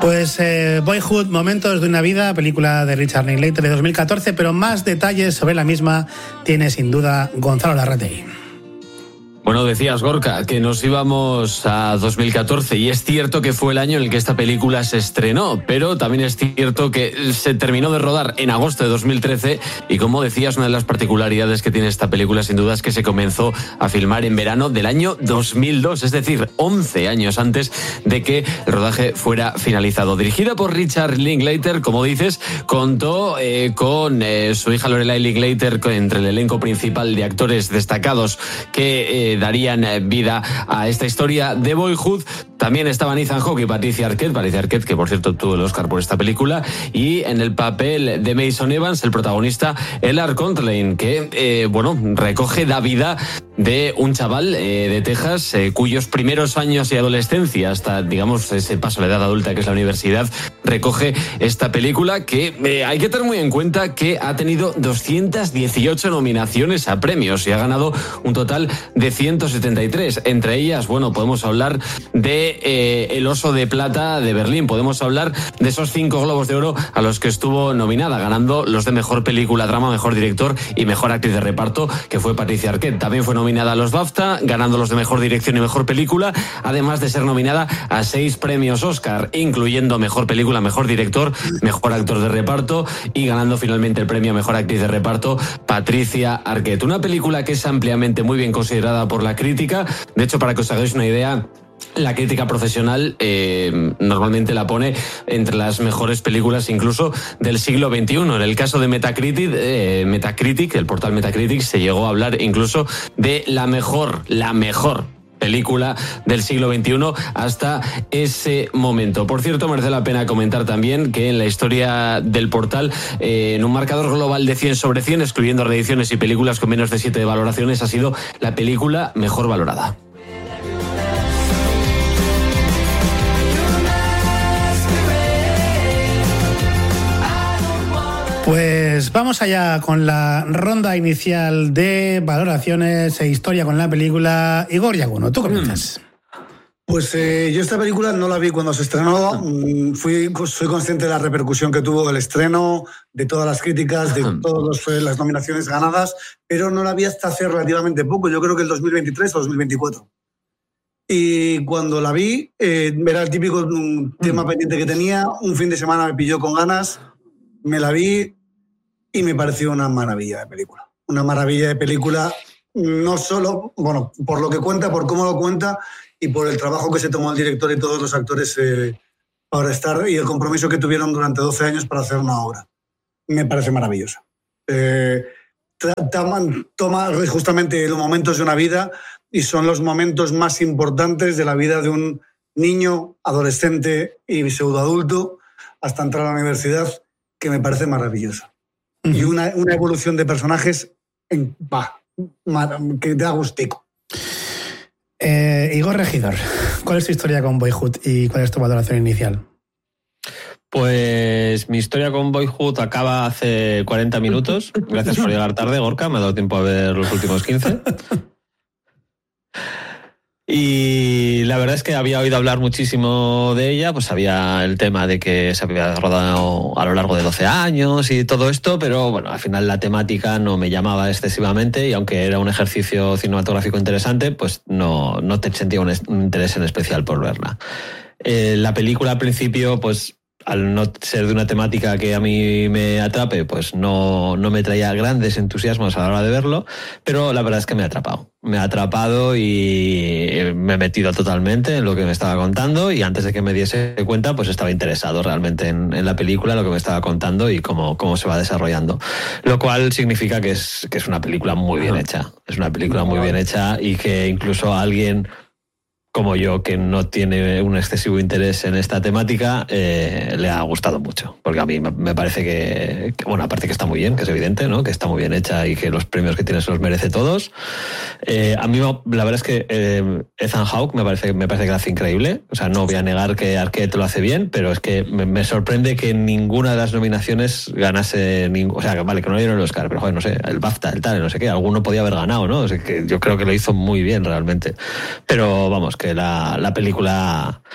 Pues Boyhood, Momentos de una vida, película de Richard Linklater de 2014, pero más detalles sobre la misma tiene sin duda Gonzalo Larrategui. Bueno, decías, Gorka, que nos íbamos a 2014 y es cierto que fue el año en el que esta película se estrenó, pero también es cierto que se terminó de rodar en agosto de 2013 y, como decías, una de las particularidades que tiene esta película sin duda es que se comenzó a filmar en verano del año 2002, es decir, 11 años antes de que el rodaje fuera finalizado. Dirigida por Richard Linklater, como dices, contó con su hija Lorelai Linklater entre el elenco principal de actores destacados que darían vida a esta historia de Boyhood. También estaban Ethan Hawke y Patricia Arquette, que por cierto obtuvo el Oscar por esta película, y en el papel de Mason Evans, el protagonista, Ellar Contlain, que recoge la vida de un chaval de Texas cuyos primeros años y adolescencia, hasta digamos ese paso a la edad adulta que es la universidad, recoge esta película que hay que tener muy en cuenta que ha tenido 218 nominaciones a premios y ha ganado un total de 173. Entre ellas, podemos hablar de El Oso de Plata de Berlín, podemos hablar de esos 5 Globos de Oro a los que estuvo nominada, ganando los de Mejor Película, Drama, Mejor Director y Mejor Actriz de Reparto, que fue Patricia Arquette. También fue nominada a los BAFTA, ganando los de Mejor Dirección y Mejor Película, además de ser nominada a 6 premios Oscar, incluyendo Mejor Película, Mejor Director, Mejor Actor de Reparto y ganando finalmente el premio a Mejor Actriz de Reparto, Patricia Arquette. Una película que es ampliamente muy bien considerada por la crítica. De hecho, para que os hagáis una idea, la crítica profesional normalmente la pone entre las mejores películas incluso del siglo XXI. En el caso de Metacritic, el portal Metacritic, se llegó a hablar incluso de la mejor película del siglo XXI hasta ese momento. Por cierto, merece la pena comentar también que en la historia del portal, en un marcador global de 100 sobre 100, excluyendo reediciones y películas con menos de 7 de valoraciones, ha sido la película mejor valorada. Pues vamos allá con la ronda inicial de valoraciones e historia con la película. Igor Yaguno, ¿tú comienzas? Pues yo esta película no la vi cuando se estrenó. Soy consciente de la repercusión que tuvo el estreno, de todas las críticas, de todas las nominaciones ganadas, pero no la vi hasta hace relativamente poco, yo creo que el 2023 o 2024. Y cuando la vi, era el típico tema pendiente que tenía, un fin de semana me pilló con ganas, me la vi y me pareció una maravilla de película. Una maravilla de película, no solo, por lo que cuenta, por cómo lo cuenta y por el trabajo que se tomó el director y todos los actores para estar, y el compromiso que tuvieron durante 12 años para hacer una obra. Me parece maravillosa. Toma justamente los momentos de una vida y son los momentos más importantes de la vida de un niño, adolescente y pseudoadulto hasta entrar a la universidad, que me parece maravillosa. Uh-huh. Y una evolución de personajes que da gustico. Igor Regidor, ¿cuál es tu historia con Boyhood y cuál es tu valoración inicial? Pues mi historia con Boyhood acaba hace 40 minutos. Gracias por llegar tarde, Gorka. Me ha dado tiempo a ver los últimos 15. Y la verdad es que había oído hablar muchísimo de ella, pues había el tema de que se había rodado a lo largo de 12 años y todo esto, pero al final la temática no me llamaba excesivamente y aunque era un ejercicio cinematográfico interesante, pues no te sentía un interés en especial por verla. La película al principio, pues al no ser de una temática que a mí me atrape, pues no me traía grandes entusiasmos a la hora de verlo, pero la verdad es que me ha atrapado. Me ha atrapado y me he metido totalmente en lo que me estaba contando y antes de que me diese cuenta, pues estaba interesado realmente en la película, lo que me estaba contando y cómo se va desarrollando. Lo cual significa que es una película muy bien hecha. Es una película muy bien hecha y que incluso a alguien como yo, que no tiene un excesivo interés en esta temática, le ha gustado mucho. Porque a mí me parece que aparte que está muy bien, que es evidente, ¿no? Que está muy bien hecha y que los premios que tiene se los merece todos. A mí la verdad es que Ethan Hawke me parece que lo hace increíble. O sea, no voy a negar que Arquette lo hace bien, pero es que me sorprende que ninguna de las nominaciones ganase o sea, que vale, que no le dieron el Oscar, pero joder, no sé, el BAFTA, el tal, no sé qué, alguno podía haber ganado, ¿no? O sea, que yo creo que lo hizo muy bien realmente. Pero vamos, que la película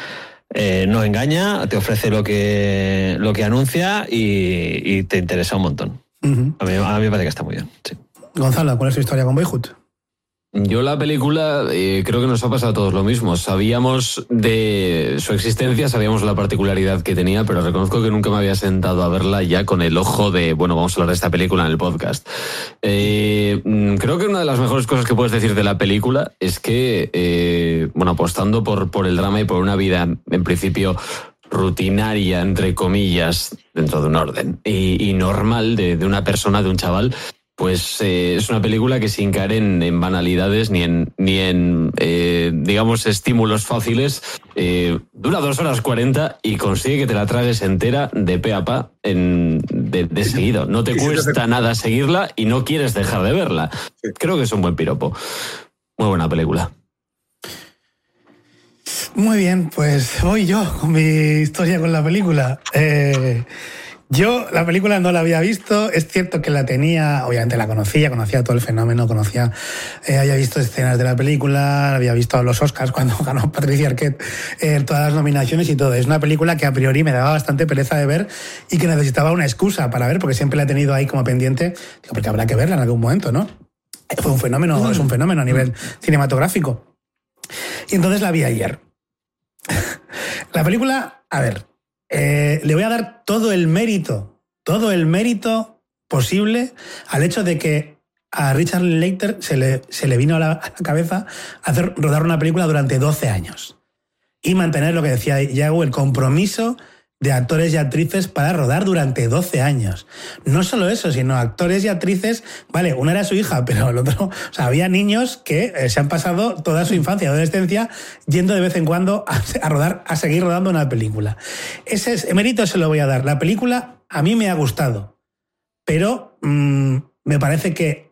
No engaña, te ofrece lo que anuncia y te interesa un montón. Uh-huh. A mí me parece que está muy bien. Sí. Gonzalo, ¿cuál es tu historia con Boyhood? Yo la película creo que nos ha pasado a todos lo mismo. Sabíamos de su existencia, sabíamos la particularidad que tenía, pero reconozco que nunca me había sentado a verla ya con el ojo de, bueno, vamos a hablar de esta película en el podcast. Creo que una de las mejores cosas que puedes decir de la película es que, apostando por el drama y por una vida, en principio, rutinaria, entre comillas, dentro de un orden, y normal de una persona, de un chaval, pues es una película que sin caer en banalidades ni en digamos, estímulos fáciles, dura 2 horas 40 y consigue que te la tragues entera de pe a pa de seguido. No te cuesta nada seguirla y no quieres dejar de verla. Creo que es un buen piropo. Muy buena película. Muy bien, pues voy yo con mi historia con la película. Yo la película no la había visto, es cierto que la tenía, obviamente la conocía todo el fenómeno, había visto escenas de la película, había visto los Oscars cuando ganó Patricia Arquette, todas las nominaciones y todo. Es una película que a priori me daba bastante pereza de ver y que necesitaba una excusa para ver, porque siempre la he tenido ahí como pendiente, porque habrá que verla en algún momento, ¿no? Fue un fenómeno, es un fenómeno a nivel cinematográfico. Y entonces la vi ayer. La película, a ver, le voy a dar todo el mérito posible al hecho de que a Richard Linklater se le vino a la cabeza rodar una película durante 12 años y mantener lo que decía Yago, el compromiso de actores y actrices para rodar durante 12 años. No solo eso, sino actores y actrices, vale, una era su hija, pero el otro, o sea, había niños que se han pasado toda su infancia y adolescencia yendo de vez en cuando a seguir rodando una película. Ese mérito se lo voy a dar. La película a mí me ha gustado, pero me parece que,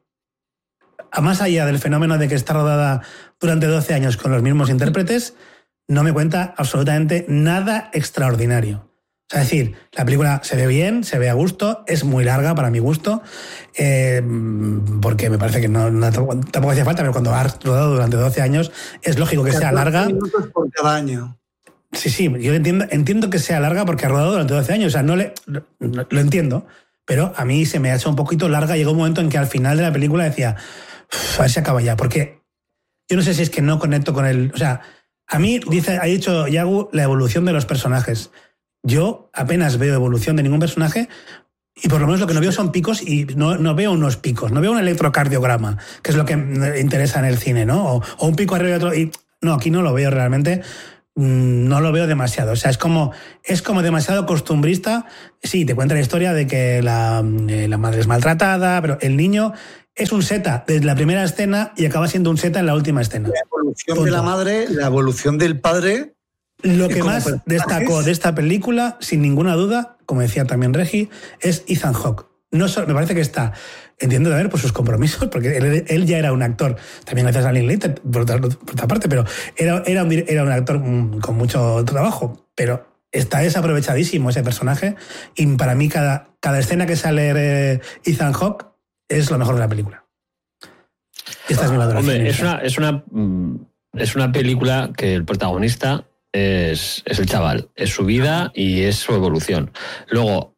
a más allá del fenómeno de que está rodada durante 12 años con los mismos intérpretes, no me cuenta absolutamente nada extraordinario. O sea, es decir, la película se ve bien, se ve a gusto, es muy larga para mi gusto, porque me parece que tampoco hacía falta, pero cuando has rodado durante 12 años es lógico que sea larga. 14 minutos por cada año. Sí, yo entiendo que sea larga porque ha rodado durante 12 años, o sea, lo entiendo, pero a mí se me ha hecho un poquito larga. Llegó un momento en que al final de la película decía, a ver si acaba ya, porque yo no sé si es que no conecto con él, o sea, a mí, ha dicho Yagu, la evolución de los personajes. Yo apenas veo evolución de ningún personaje y por lo menos lo que no veo son picos y no veo unos picos, no veo un electrocardiograma, que es lo que me interesa en el cine, ¿no? O un pico arriba y otro. Y no, aquí no lo veo realmente, no lo veo demasiado. O sea, es como demasiado costumbrista. Sí, te cuenta la historia de que la madre es maltratada, pero el niño es un seta desde la primera escena y acaba siendo un seta en la última escena. La evolución de la madre, la evolución del padre. Lo que más destacó de esta película, sin ninguna duda, como decía también Regi, es Ethan Hawke. Me parece que está, entiendo también por sus compromisos, porque él ya era un actor, también gracias a Linklater, por otra parte, pero era un actor con mucho trabajo, pero está desaprovechadísimo ese personaje y para mí cada escena que sale Ethan Hawke es lo mejor de la película. Esta es mi valoración. Hombre, es una película que el protagonista es el chaval, es su vida y es su evolución. Luego,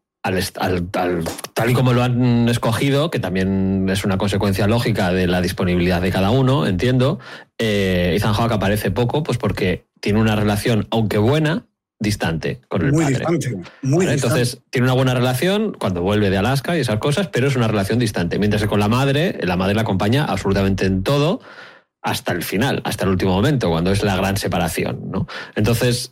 tal y como lo han escogido, que también es una consecuencia lógica de la disponibilidad de cada uno, entiendo, Ethan Hawke aparece poco, pues porque tiene una relación, aunque buena, distante con el padre. Muy distante. Entonces, tiene una buena relación cuando vuelve de Alaska y esas cosas, pero es una relación distante. Mientras que con la madre la acompaña absolutamente en todo, hasta el final, hasta el último momento, cuando es la gran separación, ¿no? Entonces,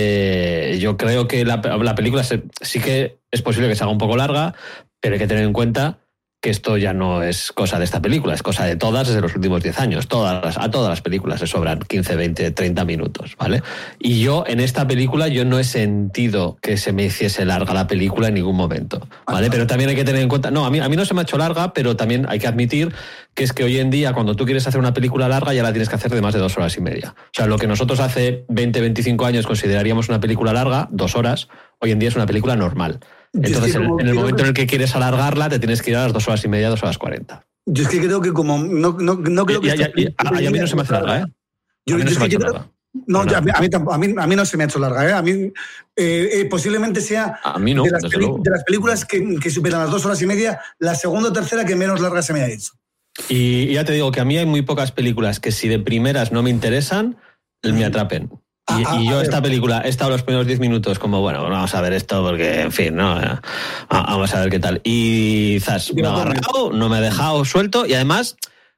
yo creo que la película sí que es posible que se haga un poco larga, pero hay que tener en cuenta que esto ya no es cosa de esta película, es cosa de todas desde los últimos 10 años. A todas las películas se sobran 15, 20, 30 minutos, ¿vale? Y yo, en esta película, yo no he sentido que se me hiciese larga la película en ningún momento, ¿vale? Pero también hay que tener en cuenta... No, a mí no se me ha hecho larga, pero también hay que admitir que es que hoy en día, cuando tú quieres hacer una película larga, ya la tienes que hacer de más de 2 horas y media. O sea, lo que nosotros hace 20, 25 años consideraríamos una película larga, 2 horas, hoy en día es una película normal. Entonces, en el momento en el que quieres alargarla, te tienes que ir a las 2 horas y media, 2 horas 40. Yo es que creo que como... No creo que... A mí no se me hace larga, ¿eh? No, a mí no se me ha hecho larga. A mí posiblemente sea a mí no, de las películas que superan las 2 horas y media, la segunda o tercera que menos larga se me ha hecho. Y ya te digo que a mí hay muy pocas películas que si de primeras no me interesan, me atrapen. Y yo esta película he estado los primeros 10 minutos como, bueno, vamos a ver esto porque, en fin, ¿no? Vamos a ver qué tal. Y quizás me ha agarrado, no me ha dejado suelto y además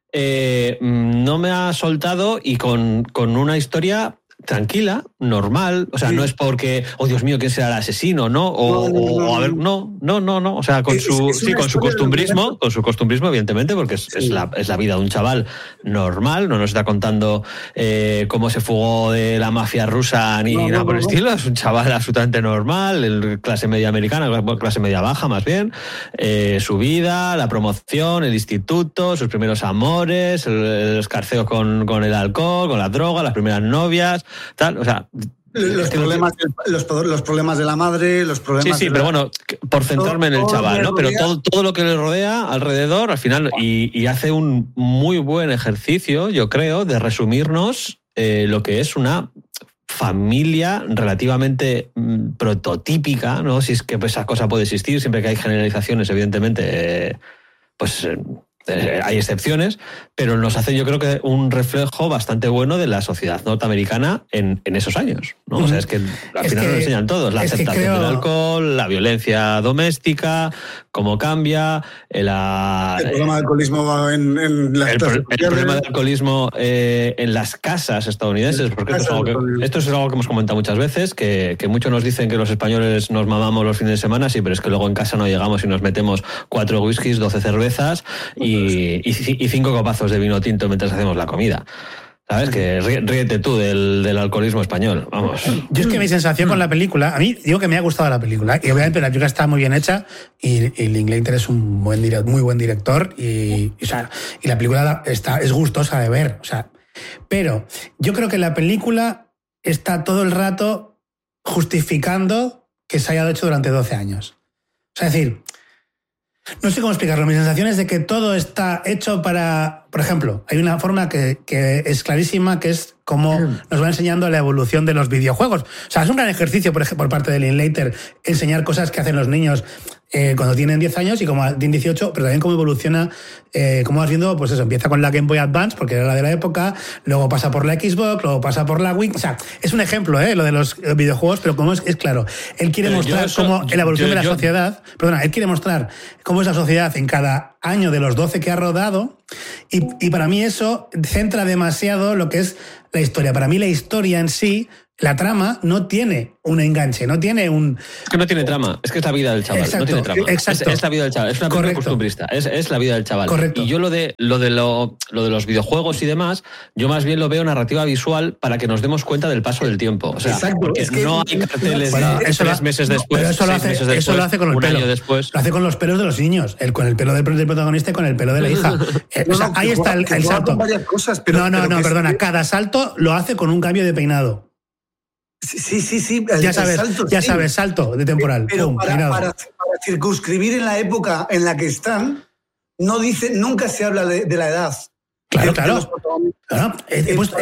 no me ha soltado y con una historia tranquila, normal, o sea, no es porque, oh Dios mío, ¿quién será el asesino? ¿No? O a ver, no, o sea, con su costumbrismo, evidentemente, porque es la vida de un chaval normal, no nos está contando cómo se fugó de la mafia rusa ni nada por el estilo, es un chaval absolutamente normal, clase media americana, clase media baja más bien, su vida, la promoción, el instituto, sus primeros amores, el escarceo con el alcohol, con la droga, las primeras novias, tal, o sea, los problemas de la madre, los problemas pero bueno, por centrarme en el chaval, ¿no? Pero todo lo que le rodea alrededor, al final, y hace un muy buen ejercicio, yo creo, de resumirnos lo que es una familia relativamente prototípica, ¿no? Si es que esa cosa puede existir, siempre que hay generalizaciones, evidentemente, pues hay excepciones, pero nos hace, yo creo que un reflejo bastante bueno de la sociedad norteamericana en esos años, ¿no? O sea, es que al final nos enseñan todos, la aceptación del alcohol, la violencia doméstica, cómo cambia, el problema del alcoholismo en las el problema del alcoholismo en las casas estadounidenses, porque esto es algo que hemos comentado muchas veces, que muchos nos dicen que los españoles nos mamamos los fines de semana, sí, pero es que luego en casa no llegamos y nos metemos 4 whiskies, 12 cervezas y 5 copazos de vino tinto mientras hacemos la comida. ¿Sabes? Que ríete tú del alcoholismo español. Vamos. Yo es que mi sensación con la película, a mí digo que me ha gustado la película, y obviamente la película está muy bien hecha y Linklater es un muy buen director y la película es gustosa de ver. O sea, pero yo creo que la película está todo el rato justificando que se haya hecho durante 12 años. O sea, es decir, no sé cómo explicarlo. Mi sensación es de que todo está hecho para... Por ejemplo, hay una forma que es clarísima, que es cómo nos va enseñando la evolución de los videojuegos. O sea, es un gran ejercicio por parte de Linklater enseñar cosas que hacen los niños cuando tienen 10 años y como tienen 18, pero también cómo evoluciona, cómo vas viendo, pues eso, empieza con la Game Boy Advance, porque era la de la época, luego pasa por la Xbox, luego pasa por la Wii. O sea, es un ejemplo, lo de los videojuegos, pero como es claro, él quiere mostrar cómo la evolución de la sociedad, él quiere mostrar cómo es la sociedad en cada año de los 12 que ha rodado, y para mí eso centra demasiado lo que es la historia. Para mí la historia en sí, la trama, no tiene un enganche, no tiene un... Es que no tiene trama, es que es la vida del chaval, exacto, no tiene trama. Exacto. Es la vida del chaval, es una película costumbrista, es la vida del chaval. Correcto. Y yo lo de los videojuegos y demás, yo más bien lo veo narrativa visual para que nos demos cuenta del paso del tiempo. O sea, exacto, porque es que no hay carteles de 3 meses después, pero eso 6 meses después, eso lo hace con el un pelo. año después. Lo hace con los pelos de los niños, con el pelo del protagonista y con el pelo de la hija. Ahí está el salto. Cosas, perdona, cada salto lo hace con un cambio de peinado. Sí. Ya sabes, salto de temporal. Pero para circunscribir en la época en la que están, nunca se habla de la edad. Claro. He puesto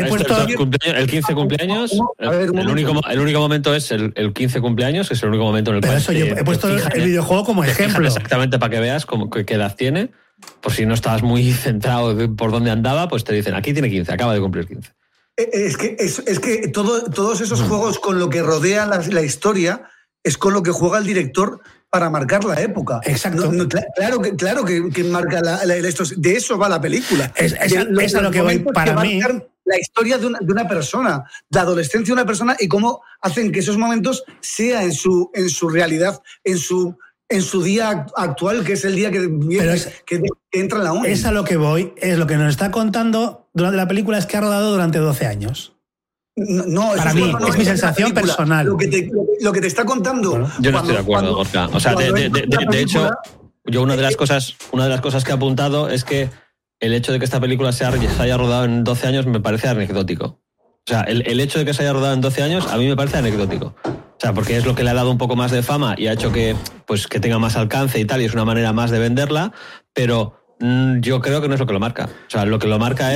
el 15 cumpleaños. El único momento es el 15 cumpleaños, que es el único momento en el cual. Pero eso yo he puesto el videojuego como ejemplo. Exactamente, para que veas qué edad tiene. Por si no estabas muy centrado por dónde andaba, pues te dicen, aquí tiene 15, acaba de cumplir 15. Es que todos esos juegos con lo que rodea la historia es con lo que juega el director para marcar la época. Exacto. Claro que marca esto. De eso va la película. Es a lo que voy. Para mí, la historia de una persona, la adolescencia de una persona y cómo hacen que esos momentos sea en su realidad, en su día actual, que es el día que entra en la uni. Es a lo que voy, es lo que nos está contando durante la película, es que ha rodado durante 12 años. No, para mí, es mi sensación personal. Lo que te está contando... Bueno, yo no estoy de acuerdo, Gorka. O sea, de hecho, yo una de las cosas que he apuntado es que el hecho de que esta película se haya rodado en 12 años me parece anecdótico. O sea, el hecho de que se haya rodado en 12 años a mí me parece anecdótico. O sea, porque es lo que le ha dado un poco más de fama y ha hecho que tenga más alcance y tal, y es una manera más de venderla, pero yo creo que no es lo que lo marca. O sea, lo que lo marca es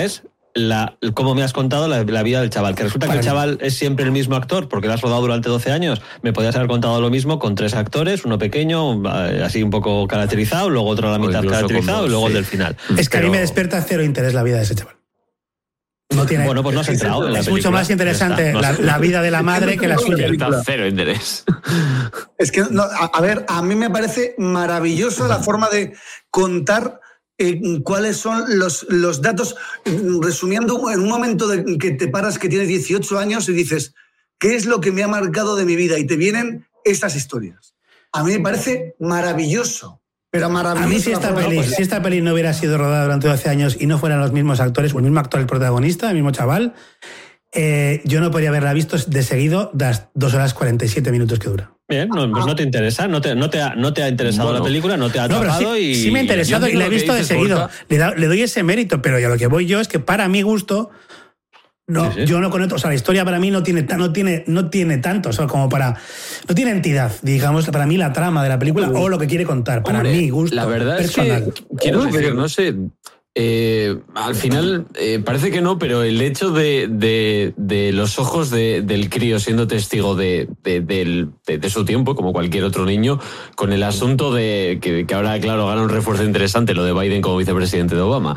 como me has contado la vida del chaval, que resulta que el chaval es siempre el mismo actor, porque lo has rodado durante 12 años, me podías haber contado lo mismo con 3 actores, uno pequeño, así un poco caracterizado, luego otro a la mitad caracterizado y luego el del final. Es que a mí me despierta cero interés la vida de ese chaval. No tiene, bueno, pues no has entrado en la película. Es mucho más interesante la vida de la madre que la suya. Cero interés. Es que, a ver, a mí me parece maravillosa la forma de contar cuáles son los datos, resumiendo en un momento en que te paras que tienes 18 años y dices, ¿qué es lo que me ha marcado de mi vida? Y te vienen esas historias. A mí me parece maravilloso. Pero maravilloso. A mí si esta peli no hubiera sido rodada durante 12 años y no fueran los mismos actores, o el mismo actor el protagonista, el mismo chaval, yo no podría haberla visto de seguido las 2 horas 47 minutos que dura. Bien, pues no te interesa, no te ha interesado la película, no te ha atrapado sí me ha interesado y la he visto de seguido. Le doy ese mérito, pero a lo que voy yo es que para mi gusto, yo no conecto, o sea, la historia para mí no tiene tanto, o sea, como para, no tiene entidad, digamos, para mí la trama de la película o lo que quiere contar, para mi gusto la verdad personal. Es que, quiero decir, no sé, al final parece que no, pero el hecho de los ojos del crío siendo testigo de su tiempo, como cualquier otro niño, con el asunto de que ahora, claro, gana un refuerzo interesante lo de Biden como vicepresidente de Obama.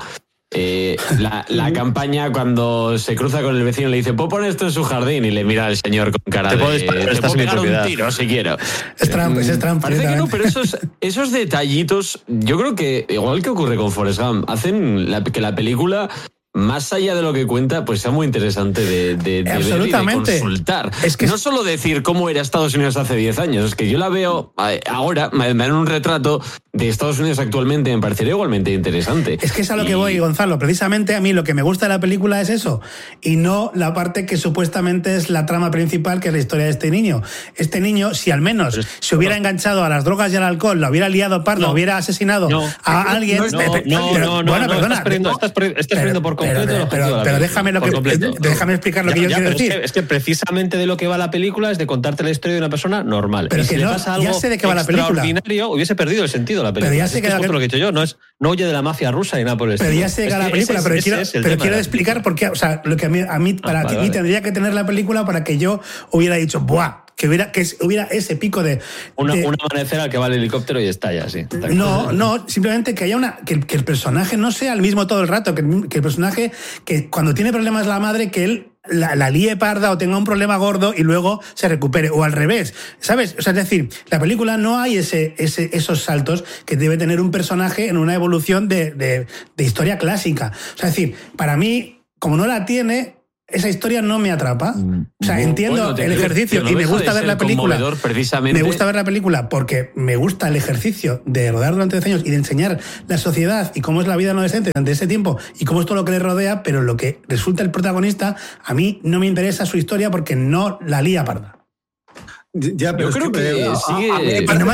La campaña, cuando se cruza con el vecino, le dice, ¿puedo poner esto en su jardín? Y le mira al señor con cara de, te puedo pegar un tiro si quiero. Es Trump. Parece que no, pero esos detallitos, yo creo que, igual que ocurre con Forrest Gump, hacen que la película, más allá de lo que cuenta, pues sea muy interesante de ver y de consultar. Es que no solo decir cómo era Estados Unidos hace 10 años, es que yo la veo ahora, me dan un retrato de Estados Unidos actualmente, me parecería igualmente interesante. Es que es a lo que voy, Gonzalo. Precisamente a mí lo que me gusta de la película es eso, y no la parte que supuestamente es la trama principal, que es la historia de este niño. Este niño, si al menos se hubiera enganchado a las drogas y al alcohol, lo hubiera liado pardo, hubiera asesinado a alguien... Estás perdiendo por completo. Pero déjame explicar lo que yo quiero decir. Es que precisamente de lo que va la película es de contarte la historia de una persona normal. Pero si le pasa algo extraordinario, hubiese perdido el sentido. Pero ya sé que es lo que he dicho yo, no huye de la mafia rusa ni nada por el estilo. Pero ya sé que la película, pero quiero explicar por qué, o sea, lo que a mí tendría que tener la película para que yo hubiera dicho, ¡buah! Que hubiera ese pico de... Un amanecer al que va el helicóptero y estalla, sí. No, simplemente que haya que el personaje no sea el mismo todo el rato, que el personaje, que cuando tiene problemas la madre, que él la líe parda o tenga un problema gordo y luego se recupere, o al revés, ¿sabes? O sea, es decir, la película no hay esos saltos que debe tener un personaje en una evolución de historia clásica. O sea, es decir, para mí, como no la tiene... Esa historia no me atrapa. O sea, entiendo el ejercicio y me gusta ver la película. Me gusta ver la película porque me gusta el ejercicio de rodar durante 10 años y de enseñar la sociedad y cómo es la vida adolescente durante ese tiempo y cómo es todo lo que le rodea, pero lo que resulta el protagonista, a mí no me interesa su historia porque no la lía parda. Ya, pero yo creo que sigue... no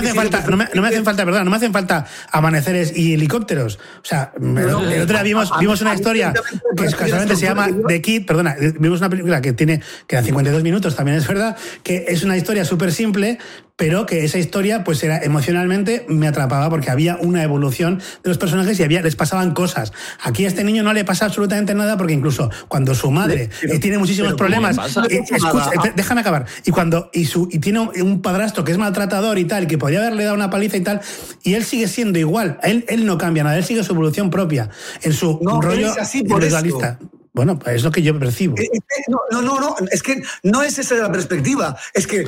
me hacen falta amaneceres y helicópteros. O sea, el otro día vimos una historia que casualmente se llama The Kid, vimos una película que da 52 minutos, también es verdad, que es una historia súper simple, pero que esa historia, pues era emocionalmente me atrapaba porque había una evolución de los personajes y les pasaban cosas. Aquí a este niño no le pasa absolutamente nada porque incluso cuando su madre tiene muchísimos problemas, déjame acabar, y tiene un padrastro que es maltratador y tal, que podría haberle dado una paliza y tal, y él sigue siendo igual, él no cambia nada, él sigue su evolución propia, en su rollo individualista. Bueno, es lo que yo percibo. No, es que no es esa la perspectiva. Es que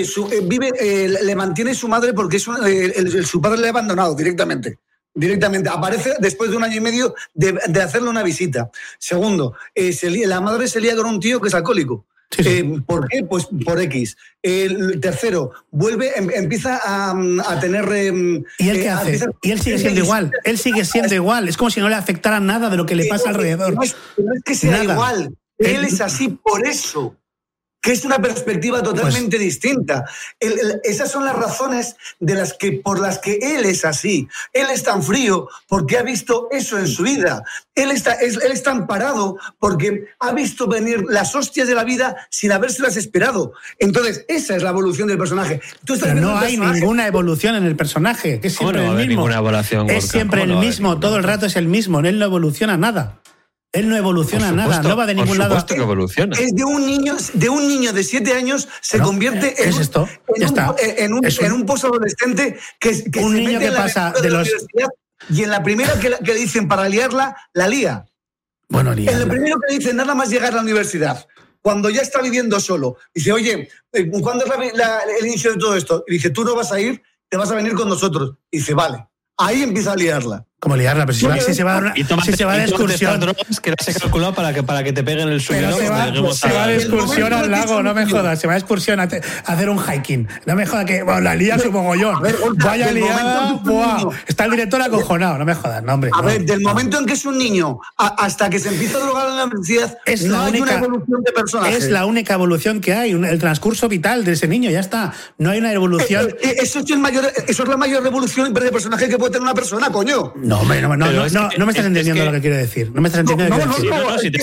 le mantiene su madre porque su padre le ha abandonado directamente. Aparece después de 1 año y medio de hacerle una visita. Segundo, la madre se lía con un tío que es alcohólico. Sí. ¿Por qué? Pues por X. Tercero, empieza a tener... ¿Y él qué hace? Y él sigue siendo igual. Él sigue siendo igual. Es como si no le afectara nada de lo que le pasa alrededor. No es que sea igual. Él es así por eso. Que es una perspectiva totalmente distinta. Esas son las razones por las que él es así. Él es tan frío porque ha visto eso en su vida. Él es tan parado porque ha visto venir las hostias de la vida sin habérselas esperado. Entonces, esa es la evolución del personaje. Pero no hay ninguna evolución en el personaje, que es siempre el mismo. Es siempre el mismo, todo el rato es el mismo. Él no evoluciona nada. Él no evoluciona nada, no va de ningún lado. Por supuesto que evoluciona. Es de un niño de 7 años se convierte en un posadolescente que un se niño mete que en pasa la de los... universidad y en la primera que dicen para liarla, la lía. Bueno, En lo primero que dicen, nada más llegar a la universidad, cuando ya está viviendo solo, dice, oye, ¿cuándo es el inicio de todo esto? Y dice, tú no vas a ir, te vas a venir con nosotros. Y dice, vale. Ahí empieza a liarla. Como liarla, pero si se va de excursión. Drogas que las he calculado para que te peguen el suelo. Pero se va de excursión al lago, no me jodas. Se va de excursión a hacer un hiking. No me jodas que la lía su mogollón. Vaya liada. Está el director acojonado. No me jodas, no, hombre. A ver, del momento en que es un niño hasta que se empieza a drogar en la universidad, no hay una evolución de personaje. Es la única evolución que hay, el transcurso vital de ese niño, ya está. No hay una evolución. Eso es la mayor evolución de personaje que puede tener una persona, coño. No, hombre, no me estás entendiendo lo que quiero decir. No me estás entendiendo lo que quiero decir.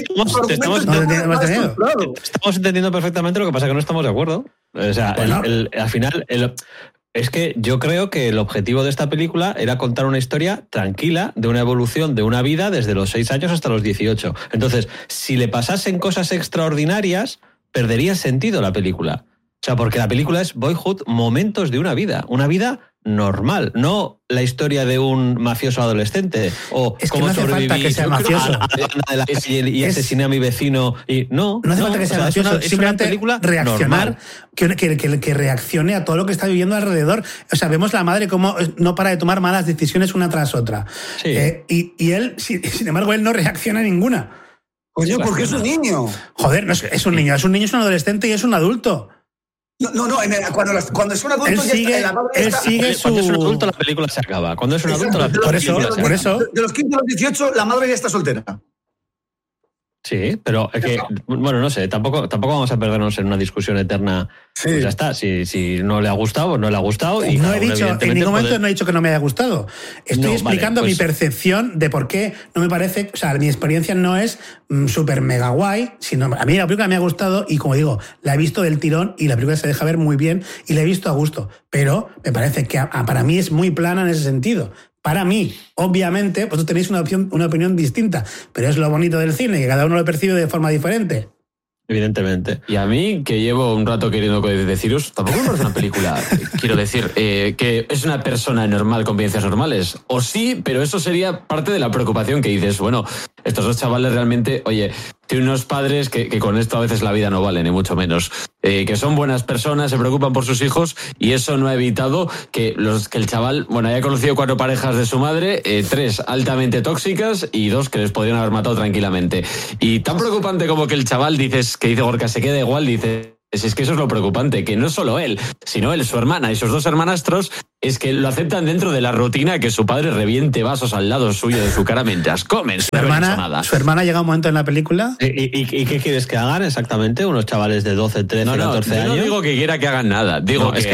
Estamos entendiendo perfectamente, lo que pasa es que no estamos de acuerdo. O sea, bueno, al final... Es que yo creo que el objetivo de esta película era contar una historia tranquila de una evolución de una vida desde los 6 años hasta los 18. Entonces, si le pasasen cosas extraordinarias, perdería sentido la película. O sea, porque la película es Boyhood, momentos de una vida normal, no la historia de un mafioso adolescente o es que cómo no hace falta que sea mafioso a la calle y asesiné a mi vecino y no hace falta que sea mafioso, simplemente reaccionar, que reaccione a todo lo que está viviendo alrededor. O sea, vemos la madre cómo no para de tomar malas decisiones una tras otra. Sí. Y él, sin embargo, él no reacciona a ninguna. Coño, porque es un niño. Joder, no es un niño, es un adolescente y es un adulto. No, cuando es un adulto él sigue su... Cuando es un adulto la película se acaba. Cuando es un adulto la película se acaba. Por eso. De los 15 a los 18 la madre ya está soltera. Sí, pero es que, bueno, no sé, tampoco vamos a perdernos en una discusión eterna. Sí. Pues ya está, si no le ha gustado, pues no le ha gustado. Y no he dicho, en ningún momento no he dicho que no me haya gustado. Estoy explicando mi percepción de por qué no me parece, o sea, mi experiencia no es súper mega guay, sino a mí la película me ha gustado y, como digo, la he visto del tirón y la película se deja ver muy bien y la he visto a gusto. Pero me parece que para mí es muy plana en ese sentido. Para mí, obviamente, vosotros tenéis una opinión distinta, pero es lo bonito del cine, que cada uno lo percibe de forma diferente. Evidentemente. Y a mí, que llevo un rato queriendo deciros, tampoco me parece una película, quiero decir, que es una persona normal con vivencias normales. O sí, pero eso sería parte de la preocupación que dices, bueno, estos dos chavales realmente, oye, tienen unos padres que con esto a veces la vida no vale, ni mucho menos. Que son buenas personas, se preocupan por sus hijos y eso no ha evitado que el chaval, bueno, haya conocido 4 parejas de su madre, 3 altamente tóxicas y 2 que les podrían haber matado tranquilamente. Y tan preocupante como que el chaval, que dice Gorka, se queda igual, dice... Es que eso es lo preocupante, que no es solo él, sino él, su hermana y sus 2 hermanastros, es que lo aceptan dentro de la rutina que su padre reviente vasos al lado suyo de su cara mientras comen. Su hermana llega un momento en la película... ¿Y qué quieres que hagan exactamente? ¿Unos chavales de 12, 13, 14 años? No digo que quiera que hagan nada, digo que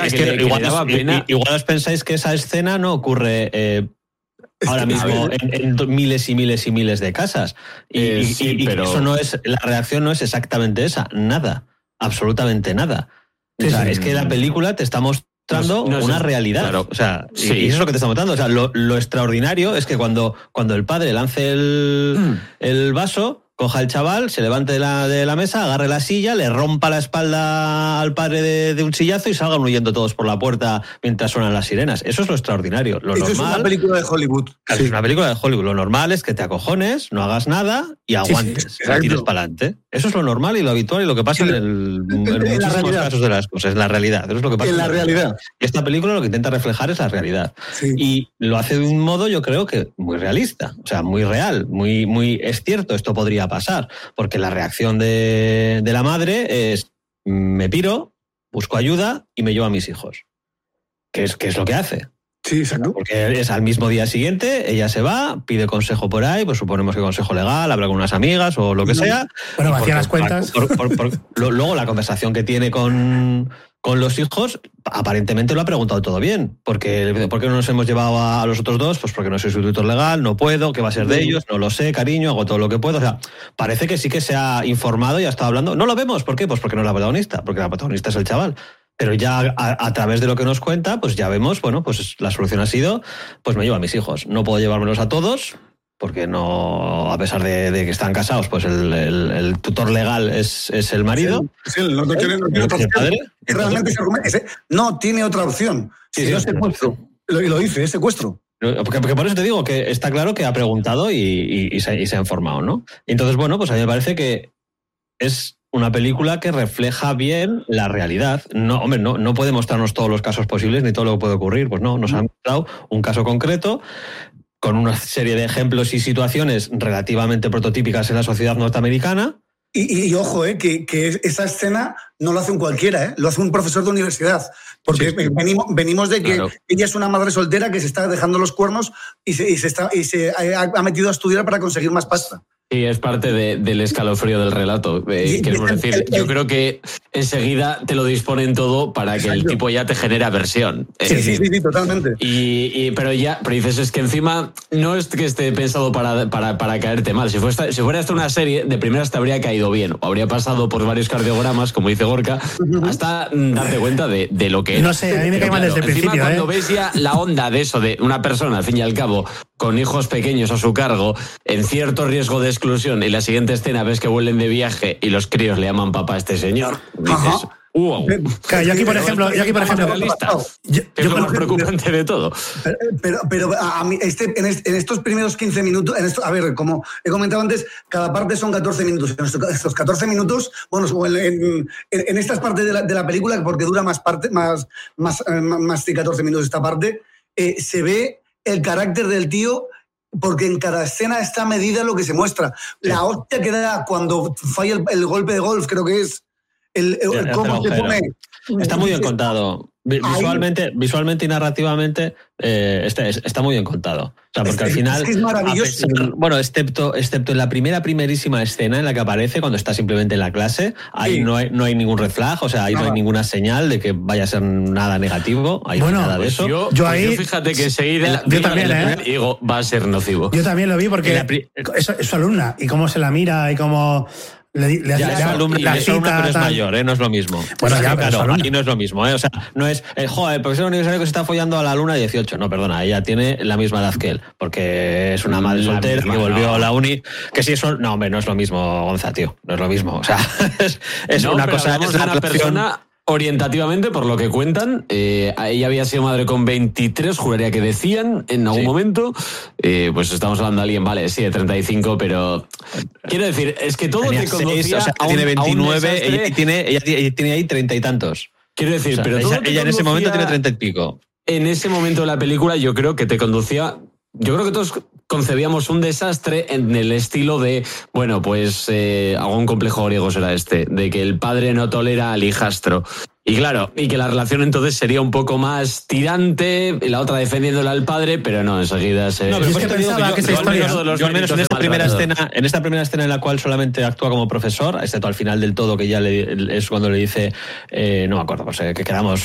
igual os pensáis que esa escena no ocurre... ahora mismo en miles y miles y miles de casas. Pero eso no es, la reacción no es exactamente esa, nada, absolutamente nada. O sea, es que la película te está mostrando una realidad. Claro. O sea, y eso es lo que te está mostrando. O sea, lo extraordinario es que cuando el padre lance el vaso, coja al chaval, se levante de la mesa, agarre la silla, le rompa la espalda al padre de un sillazo y salgan huyendo todos por la puerta mientras suenan las sirenas. Eso es lo extraordinario. Lo normal, es una película de Hollywood. Es una película de Hollywood. Lo normal es que te acojones, no hagas nada y aguantes. Y tires para adelante. Eso es lo normal y lo habitual y lo que pasa en muchísimos casos de las cosas. En la realidad. Eso es lo que pasa en la realidad. Y esta película lo que intenta reflejar es la realidad. Sí. Y lo hace de un modo, yo creo que muy realista. O sea, muy real. Muy es cierto, esto podría pasar, porque la reacción de la madre es: me piro, busco ayuda y me llevo a mis hijos. ¿Qué es lo que hace? Sí, exacto. Porque es al mismo día siguiente, ella se va, pide consejo por ahí, pues suponemos que consejo legal, habla con unas amigas o lo que sea. Bueno, hacía las cuentas. Luego la conversación que tiene con los hijos, aparentemente lo ha preguntado todo bien. ¿Por qué no nos hemos llevado a los otros 2? Pues porque no soy su tutor legal, no puedo, ¿qué va a ser de ellos? No lo sé, cariño, hago todo lo que puedo. O sea, parece que sí que se ha informado y ha estado hablando. No lo vemos, ¿por qué? Pues porque no es la protagonista, porque la protagonista es el chaval. Pero ya a través de lo que nos cuenta, pues ya vemos, bueno, pues la solución ha sido, pues me llevo a mis hijos. No puedo llevármelos a todos, porque no, a pesar de que están casados, pues el tutor legal es el marido. Sí, no tiene otra opción. Realmente no tiene otra opción. Si no es secuestro. Lo dice, es secuestro. Porque por eso te digo que está claro que ha preguntado y se ha informado, ¿no? Entonces, bueno, pues a mí me parece que es una película que refleja bien la realidad. No, hombre, no puede mostrarnos todos los casos posibles ni todo lo que puede ocurrir. Pues no, nos han mostrado un caso concreto con una serie de ejemplos y situaciones relativamente prototípicas en la sociedad norteamericana. Y ojo, que esa escena no lo hace un cualquiera, lo hace un profesor de universidad. Porque venimos de que ella es una madre soltera que se está dejando los cuernos y se ha metido a estudiar para conseguir más pasta. Sí, es parte del escalofrío del relato. Queremos decir, yo creo que enseguida te lo disponen todo para que el tipo ya te genere aversión. Sí, totalmente. Pero dices, es que encima no es que esté pensado para caerte mal. Si fuera esta una serie, de primeras te habría caído bien, o habría pasado por varios cardiogramas, como dice Gorka, hasta darte cuenta de lo que es. No sé, a mí me cae mal desde el principio. Cuando ves ya la onda de eso, de una persona, al fin y al cabo, con hijos pequeños a su cargo, en cierto riesgo de exclusión, y la siguiente escena ves que vuelven de viaje y los críos le llaman papá a este señor, dices, wow. Claro, yo aquí, por ejemplo, es lo más preocupante de todo. Pero a mí, en estos primeros 15 minutos, a ver, como he comentado antes, cada parte son 14 minutos. En estos 14 minutos, bueno, en estas partes de la película, porque dura más de 14 minutos esta parte, se ve el carácter del tío, porque en cada escena está medida lo que se muestra. La hostia que da cuando falla el golpe de golf, creo que es. Cómo se pone. Está muy bien contado. Visualmente y narrativamente está muy bien contado. O sea, porque al final. Es maravilloso. Bueno, excepto en la primerísima escena en la que aparece, cuando está simplemente en la clase, ahí no hay ningún red flag, o sea, ahí no hay ninguna señal de que vaya a ser nada negativo. Ahí bueno, nada de eso. Yo fíjate que enseguida yo también, digo, va a ser nocivo. Yo también lo vi porque es su alumna y cómo se la mira y cómo. Le hace la alumna pero es mayor, no es lo mismo. Bueno, ya, claro, aquí no es lo mismo, O sea, no es, el profesor universitario que se está follando a la alumna de 18. No, perdona, ella tiene la misma edad que él, porque es una madre soltera que volvió a la uni. Que si eso, no, hombre, no es lo mismo, Gonza, tío, no es lo mismo. O sea, es una cosa. Es una persona. Orientativamente, por lo que cuentan, ella había sido madre con 23, juraría que decían en algún momento. Pues estamos hablando de alguien, vale, sí, de 35, pero quiero decir, es que todo tenía te conducía 6, o sea, tiene 29, ella tiene ahí 30 y tantos. Quiero decir, o sea, pero todo ella en ese momento tiene 30 y pico. En ese momento de la película yo creo que te conducía. Yo creo que todos concebíamos un desastre en el estilo de, bueno, pues algún complejo griego será de que el padre no tolera al hijastro. Y claro, y que la relación entonces sería un poco más tirante, y la otra defendiéndole al padre, pero no, enseguida se... No, pero es que pensaba que esa historia... Yo al menos en esta primera escena en la cual solamente actúa como profesor, excepto al final del todo, que ya es cuando le dice, no me acuerdo, pues que quedamos,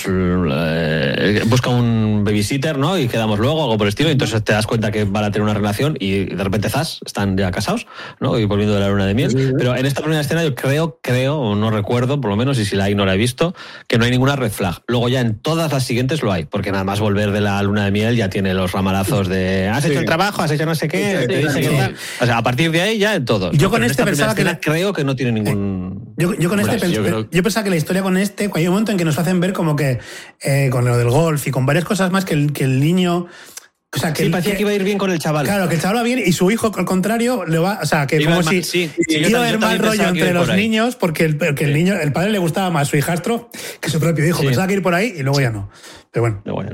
busca un babysitter, ¿no? Y quedamos luego, algo por el estilo, y entonces te das cuenta que van a tener una relación y de repente están ya casados, ¿no? Y volviendo de la luna de miel. Sí. Pero en esta primera escena yo creo, o no recuerdo, por lo menos, y si la hay no la he visto, que no hay ninguna red flag. Luego ya en todas las siguientes lo hay, porque nada más volver de la luna de miel ya tiene los ramalazos de has hecho el trabajo, has hecho no sé qué, te dice que tal. O sea, a partir de ahí ya en todos. Yo con este pensaba que creo que no tiene ningún... Yo con este yo pensaba que la historia con hay un momento en que nos hacen ver como que con lo del golf y con varias cosas más que el niño... O sea, que parecía que iba a ir bien con el chaval. Claro, que el chaval va bien y su hijo, al contrario, le va... O sea, que iba como iba a haber mal rollo entre los niños porque el padre le gustaba más su hijastro que su propio hijo. Pensaba que ir por ahí y luego ya no. Pero bueno.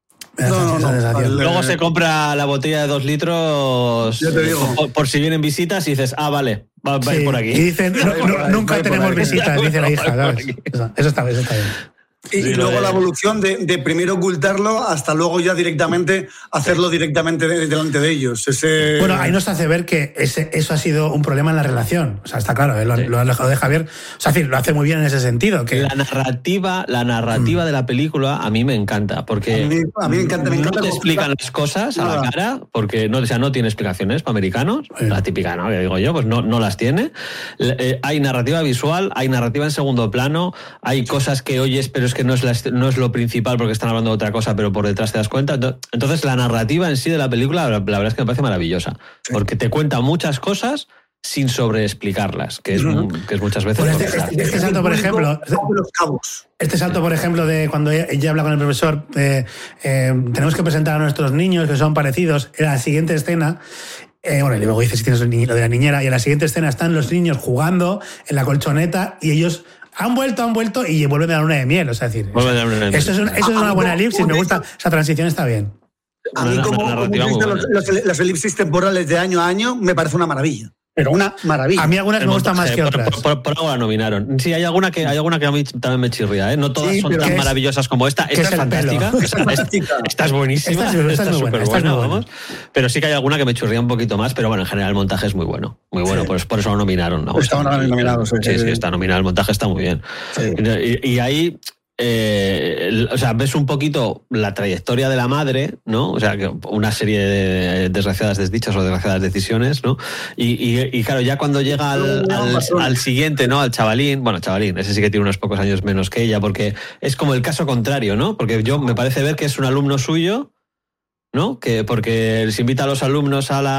Luego se compra la botella de 2 litros por si vienen visitas y dices, vale, va a ir por aquí. Y dicen, nunca tenemos visitas, dice la hija, ¿sabes? Eso está bien. Y luego la evolución de primero ocultarlo hasta luego ya directamente hacerlo directamente delante de ellos. Bueno, ahí nos hace ver que eso ha sido un problema en la relación. O sea, está claro, lo ha dejado de Javier. O sea, lo hace muy bien en ese sentido. Que... La narrativa de la película a mí me encanta, porque a mí me encanta no te explican las cosas a la cara, porque no tiene explicaciones para americanos. La típica, ¿no? Que digo yo, pues no las tiene. Hay narrativa visual, hay narrativa en segundo plano, hay cosas que oyes, pero es que no es lo principal porque están hablando de otra cosa, pero por detrás te das cuenta. Entonces la narrativa en sí de la película, la verdad es que me parece maravillosa, porque te cuenta muchas cosas sin sobreexplicarlas, que es muchas veces... Pues este salto, por ejemplo... Este salto, por ejemplo, de cuando ella habla con el profesor, tenemos que presentar a nuestros niños que son parecidos, en la siguiente escena... y luego dice si tienes lo de la niñera, y en la siguiente escena están los niños jugando en la colchoneta y ellos han vuelto y vuelven a la luna de miel. O sea, es decir, eso es una buena elipsis, me gusta, esa transición está bien. A mí, como las elipsis temporales de año a año, me parece una maravilla. Pero una maravilla. A mí algunas me gustan más que otras. Por algo la nominaron. Sí, hay alguna que a mí también me chirría, ¿eh? No todas son tan maravillosas como esta. Esta es fantástica. Esta es buenísima. Esta es súper buena, vamos. Pero sí que hay alguna que me chirría un poquito más, pero bueno, en general el montaje es muy bueno. Muy bueno, por eso lo nominaron. Está nominado, sí, está nominado. El montaje está muy bien. Sí. Y ahí... o sea, ves un poquito la trayectoria de la madre, ¿no? O sea, que una serie de desgraciadas desdichas o desgraciadas decisiones, ¿no? Y claro, ya cuando llega al siguiente, ¿no? Al chavalín, ese sí que tiene unos pocos años menos que ella, porque es como el caso contrario, ¿no? Porque yo me parece ver que es un alumno suyo, ¿no? Porque les invita a los alumnos a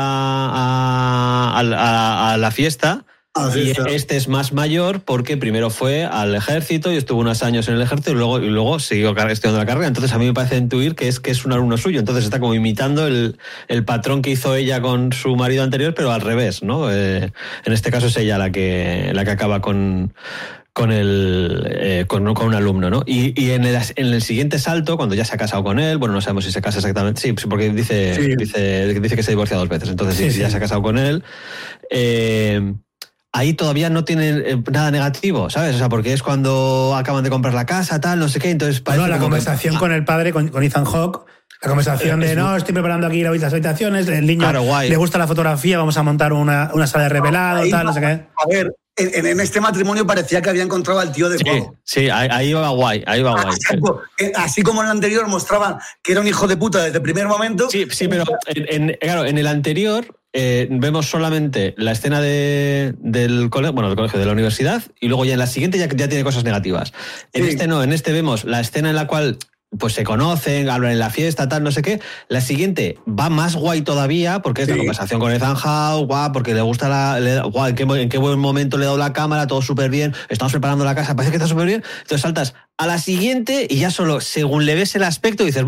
la fiesta. Y este es más mayor porque primero fue al ejército y estuvo unos años en el ejército y luego siguió estudiando la carrera. Entonces a mí me parece intuir que es un alumno suyo. Entonces está como imitando el patrón que hizo ella con su marido anterior, pero al revés, ¿no? En este caso es ella la que acaba con un alumno, ¿no? Y en el siguiente salto, cuando ya se ha casado con él, bueno, no sabemos si se casa exactamente, sí, porque dice que se divorcia 2 veces, entonces ya se ha casado con él. Ahí todavía no tienen nada negativo, ¿sabes? O sea, porque es cuando acaban de comprar la casa, tal, no sé qué, entonces... No, la conversación con el padre, con Ethan Hawke, la conversación de, estoy preparando aquí las habitaciones, el niño le gusta la fotografía, vamos a montar una sala de revelado, tal, no sé qué. A ver, en este matrimonio parecía que había encontrado al tío de juego. Sí, ahí va guay, Así como en el anterior mostraban que era un hijo de puta desde el primer momento. Sí, pero claro, en el anterior... vemos solamente la escena del colegio, de la universidad, y luego ya en la siguiente ya tiene cosas negativas. En este no, en este vemos la escena en la cual pues se conocen, hablan en la fiesta, tal, no sé qué. La siguiente va más guay todavía, porque es la conversación con Ethan Hawke, porque le gusta en qué buen momento le he dado la cámara, todo súper bien, estamos preparando la casa, parece que está súper bien. Entonces saltas a la siguiente y ya solo según le ves el aspecto dices,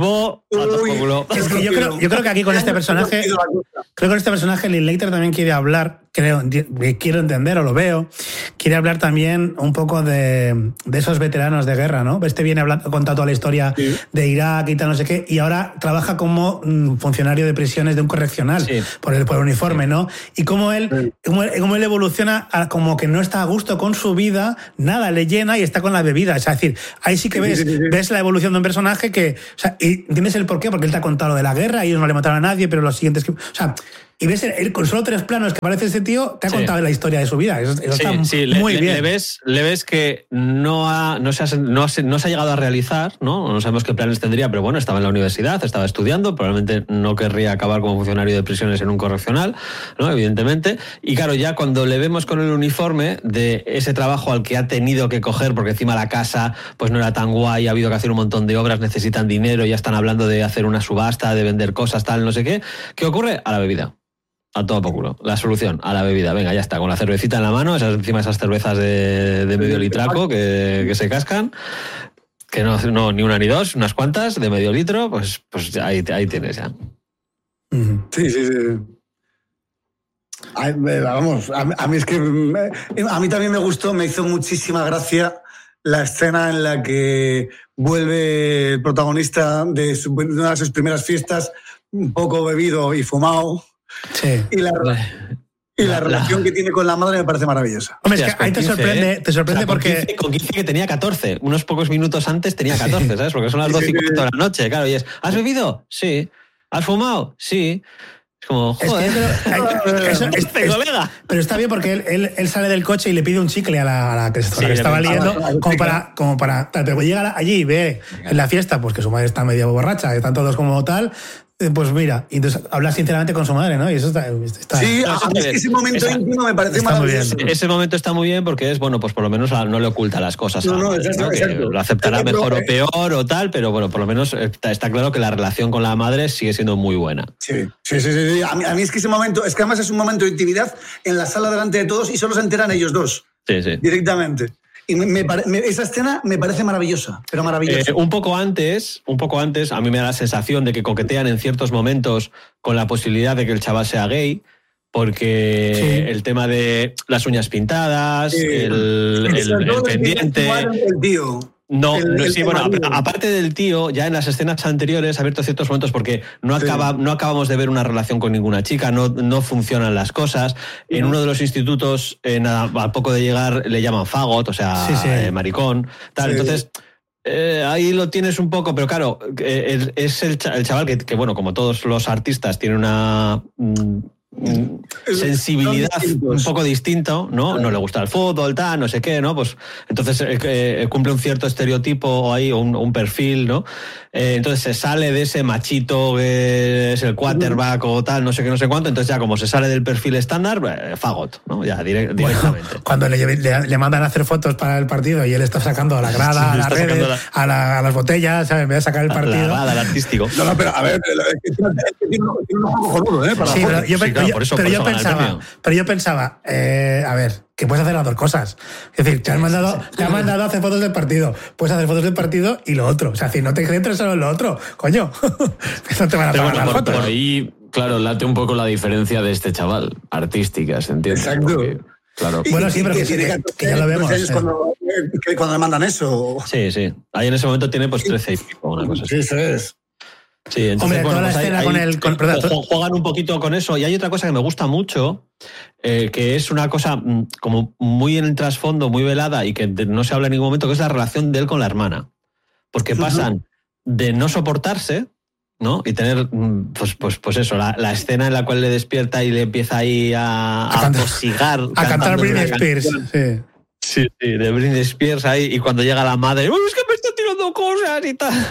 es que yo creo que aquí con este personaje, Linklater también quiere hablar, quiero entender o lo veo, quiere hablar también un poco de esos veteranos de guerra, ¿no? Este viene contado toda la historia de Irak y tal, no sé qué, y ahora trabaja como funcionario de prisiones de un correccional por el uniforme, ¿no? Y cómo él evoluciona como que no está a gusto con su vida, nada le llena y está con la bebida. Es decir, ahí sí que ves la evolución de un personaje que... O sea, y entiendes el porqué, porque él te ha contado lo de la guerra y ellos no le mataron a nadie, pero los siguientes... O sea, y ves él con solo 3 planos que aparece ese tío, te ha contado la historia de su vida. Eso está muy bien. Le ves que no se ha llegado a realizar, ¿no? No sabemos qué planes tendría, pero bueno, estaba en la universidad, estaba estudiando, probablemente no querría acabar como funcionario de prisiones en un correccional, ¿no? Evidentemente. Y claro, ya cuando le vemos con el uniforme de ese trabajo al que ha tenido que coger, porque encima la casa pues no era tan guay, ha habido que hacer un montón de obras, necesitan dinero, ya están hablando de hacer una subasta, de vender cosas, tal, no sé qué. ¿Qué ocurre? A la bebida. A todo por culo. La solución, a la bebida. Venga, ya está, con la cervecita en la mano, encima esas cervezas de medio litraco que se cascan, que no ni una ni dos, unas cuantas de medio litro, pues ahí tienes ya. Sí. Vamos, a mí es que a mí también me gustó, me hizo muchísima gracia la escena en la que vuelve el protagonista de una de sus primeras fiestas, un poco bebido y fumado. Sí. Y la relación que tiene con la madre me parece maravillosa. Hombre, es que ahí te sorprende, o sea, porque... Con 15 que tenía 14, unos pocos minutos antes tenía 14, ¿sabes? Porque son las 12:40 de la noche, claro, y es, ¿has bebido? Sí. ¿Has fumado? Sí. Es como, joder, colega. Pero está bien porque él sale del coche y le pide un chicle a la que estaba liando, pero llega allí y ve en la fiesta pues que su madre está medio borracha, que están todos como tal, pues mira, y entonces habla sinceramente con su madre, ¿no? Y eso está sí, a mí es que ese momento íntimo me parece maravilloso. Ese momento está muy bien porque es, bueno, pues por lo menos no le oculta las cosas. Exacto. Que lo aceptará mejor o peor o tal, pero bueno, por lo menos está claro que la relación con la madre sigue siendo muy buena. Sí. A mí es que ese momento, es que además es un momento de intimidad en la sala delante de todos y solo se enteran ellos dos. Sí. Directamente. Y esa escena me parece maravillosa, pero maravillosa. Un poco antes, a mí me da la sensación de que coquetean en ciertos momentos con la posibilidad de que el chaval sea gay, porque el tema de las uñas pintadas, el pendiente... El tío. Aparte del tío, ya en las escenas anteriores ha abierto ciertos momentos porque no acabamos de ver una relación con ninguna chica, no funcionan las cosas. En uno de los institutos, a poco de llegar, le llaman fagot, o sea, maricón, tal. Sí. Entonces, ahí lo tienes un poco, pero claro, es el chaval que, bueno, como todos los artistas, tiene una... sensibilidad un poco distinto, ¿no? No le gusta el fútbol, tal, no sé qué, ¿no? Pues entonces cumple un cierto estereotipo ahí, un perfil, ¿no? Entonces se sale de ese machito que es el quarterback o tal, no sé qué, no sé cuánto, entonces ya como se sale del perfil estándar, fagot, ¿no? Ya directamente. Cuando le mandan a hacer fotos para el partido y él está sacando a la grada, a las redes, a las botellas, ¿sabes? En vez de sacar el partido. La grada, el artístico. No, pero a ver, tiene un ojo cojonudo, ¿eh? Sí, pero yo pensaba, a ver, que puedes hacer las dos cosas. Es decir, te han mandado a hacer fotos del partido. Puedes hacer fotos del partido y lo otro. O sea, si no te centres solo en lo otro, coño. No te van a tomar las fotos. Por ahí, claro, late un poco la diferencia de este chaval. Artística, ¿se entiende? Exacto. Porque, claro. Bueno, sí, pero que ya lo vemos. Cuando le mandan eso. Sí. Ahí en ese momento tiene pues 13 y pico, una cosa así. Sí, eso es. Sí, entonces, toda la escena juegan un poquito con eso. Y hay otra cosa que me gusta mucho, que es una cosa como muy en el trasfondo, muy velada y que no se habla en ningún momento, que es la relación de él con la hermana. Porque pasan de no soportarse, ¿no? Y tener, pues eso, la escena en la cual le despierta y le empieza ahí a tosigar. A cantar Britney Spears, Sí, de Britney Spears ahí, y cuando llega la madre, ¡oh, es que me está tirando cosas y tal!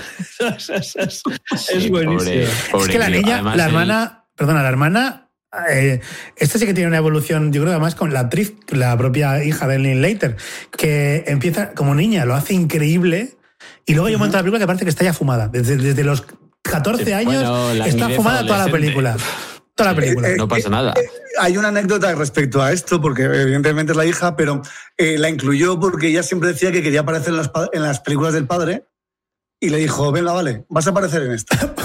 Es buenísimo. Es que la niña, además, la hermana, esta sí que tiene una evolución, yo creo, además con la actriz, la propia hija de Linklater, que empieza como niña, lo hace increíble, y luego hay un momento de la película que parece que está ya fumada. Desde los 14 años está fumada toda la película. Toda la película. No pasa nada. Hay una anécdota respecto a esto, porque evidentemente es la hija, pero la incluyó porque ella siempre decía que quería aparecer en las películas del padre y le dijo, venga, vale, vas a aparecer en esta.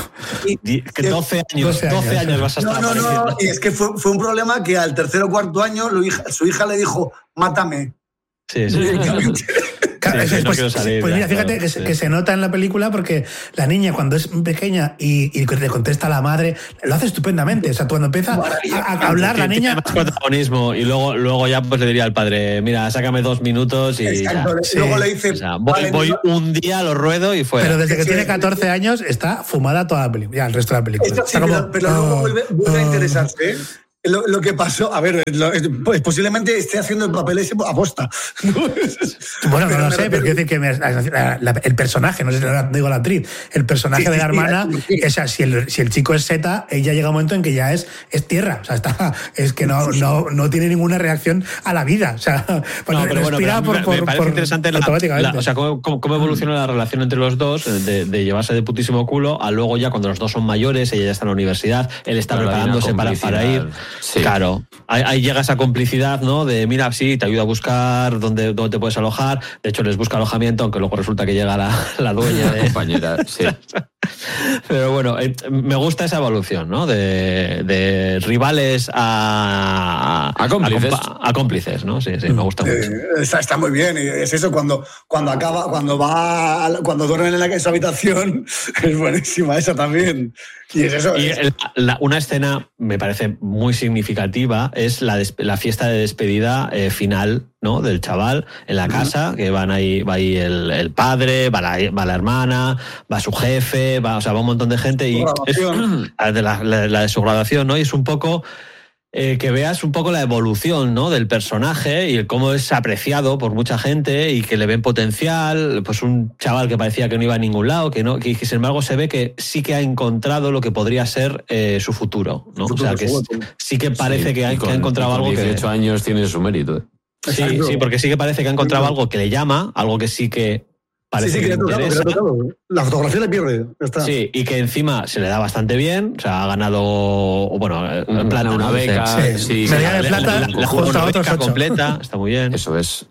12 años vas a estar apareciendo. No, y es que fue un problema que al tercer o cuarto año su hija le dijo, mátame. Sí. Claro, no quiero salir, pues mira, fíjate que se nota en la película porque la niña cuando es pequeña y le contesta a la madre, lo hace estupendamente. O sea, cuando empieza a hablar la niña... Tiene más protagonismo y luego ya pues le diría al padre, mira, sácame 2 minutos y exacto, ya. Luego le dice... O sea, voy un día, lo ruedo y fuera. Pero desde que tiene 14 años está fumada toda la película, ya el resto de la película. Pero luego vuelve a interesarse, ¿eh? Lo que pasó, a ver, pues posiblemente esté haciendo el papel ese aposta. Bueno, no lo sé, pero quiero decir que el personaje, no sé si digo la actriz, el personaje de la hermana, o sea, si el chico es seta, ella llega a un momento en que ya es tierra, o sea, es que no tiene ninguna reacción a la vida, o sea, respira me parece interesante o sea, cómo evoluciona la relación entre los dos, de llevarse de putísimo culo, a luego ya cuando los dos son mayores, ella ya está en la universidad, él está preparándose para ir. Sí. Claro, ahí llega esa complicidad, ¿no? De mira, sí, te ayuda a buscar dónde te puedes alojar. De hecho, les busca alojamiento, aunque luego resulta que llega la dueña de compañera, sí. Pero bueno, me gusta esa evolución, ¿no? De rivales a cómplices. A cómplices, ¿no? Sí, me gusta mucho. Está muy bien. Y es eso, cuando duermen en su habitación, es buenísima esa también. Y es eso. Y una escena me parece muy significativa es la fiesta de despedida final, ¿no? Del chaval en la casa, que va ahí el padre, va la hermana, va su jefe, va un montón de gente y es la de su graduación, ¿no? Y es un poco que veas un poco la evolución, ¿no?, del personaje y el cómo es apreciado por mucha gente y que le ven potencial. Pues un chaval que parecía que no iba a ningún lado, que sin embargo se ve que sí que ha encontrado lo que podría ser su futuro, ¿no? O sea, que sí que parece que ha encontrado algo que... 18 años tiene su mérito. Sí, porque sí que parece que ha encontrado algo que le llama, algo que sí que... Parece que le interesa. La fotografía le pierde. Está. Sí, y que encima se le da bastante bien. O sea, ha ganado, bueno, en plata, una beca. Sí. Medalla de plata, la junto a otros 8. Completa, está muy bien. Eso es.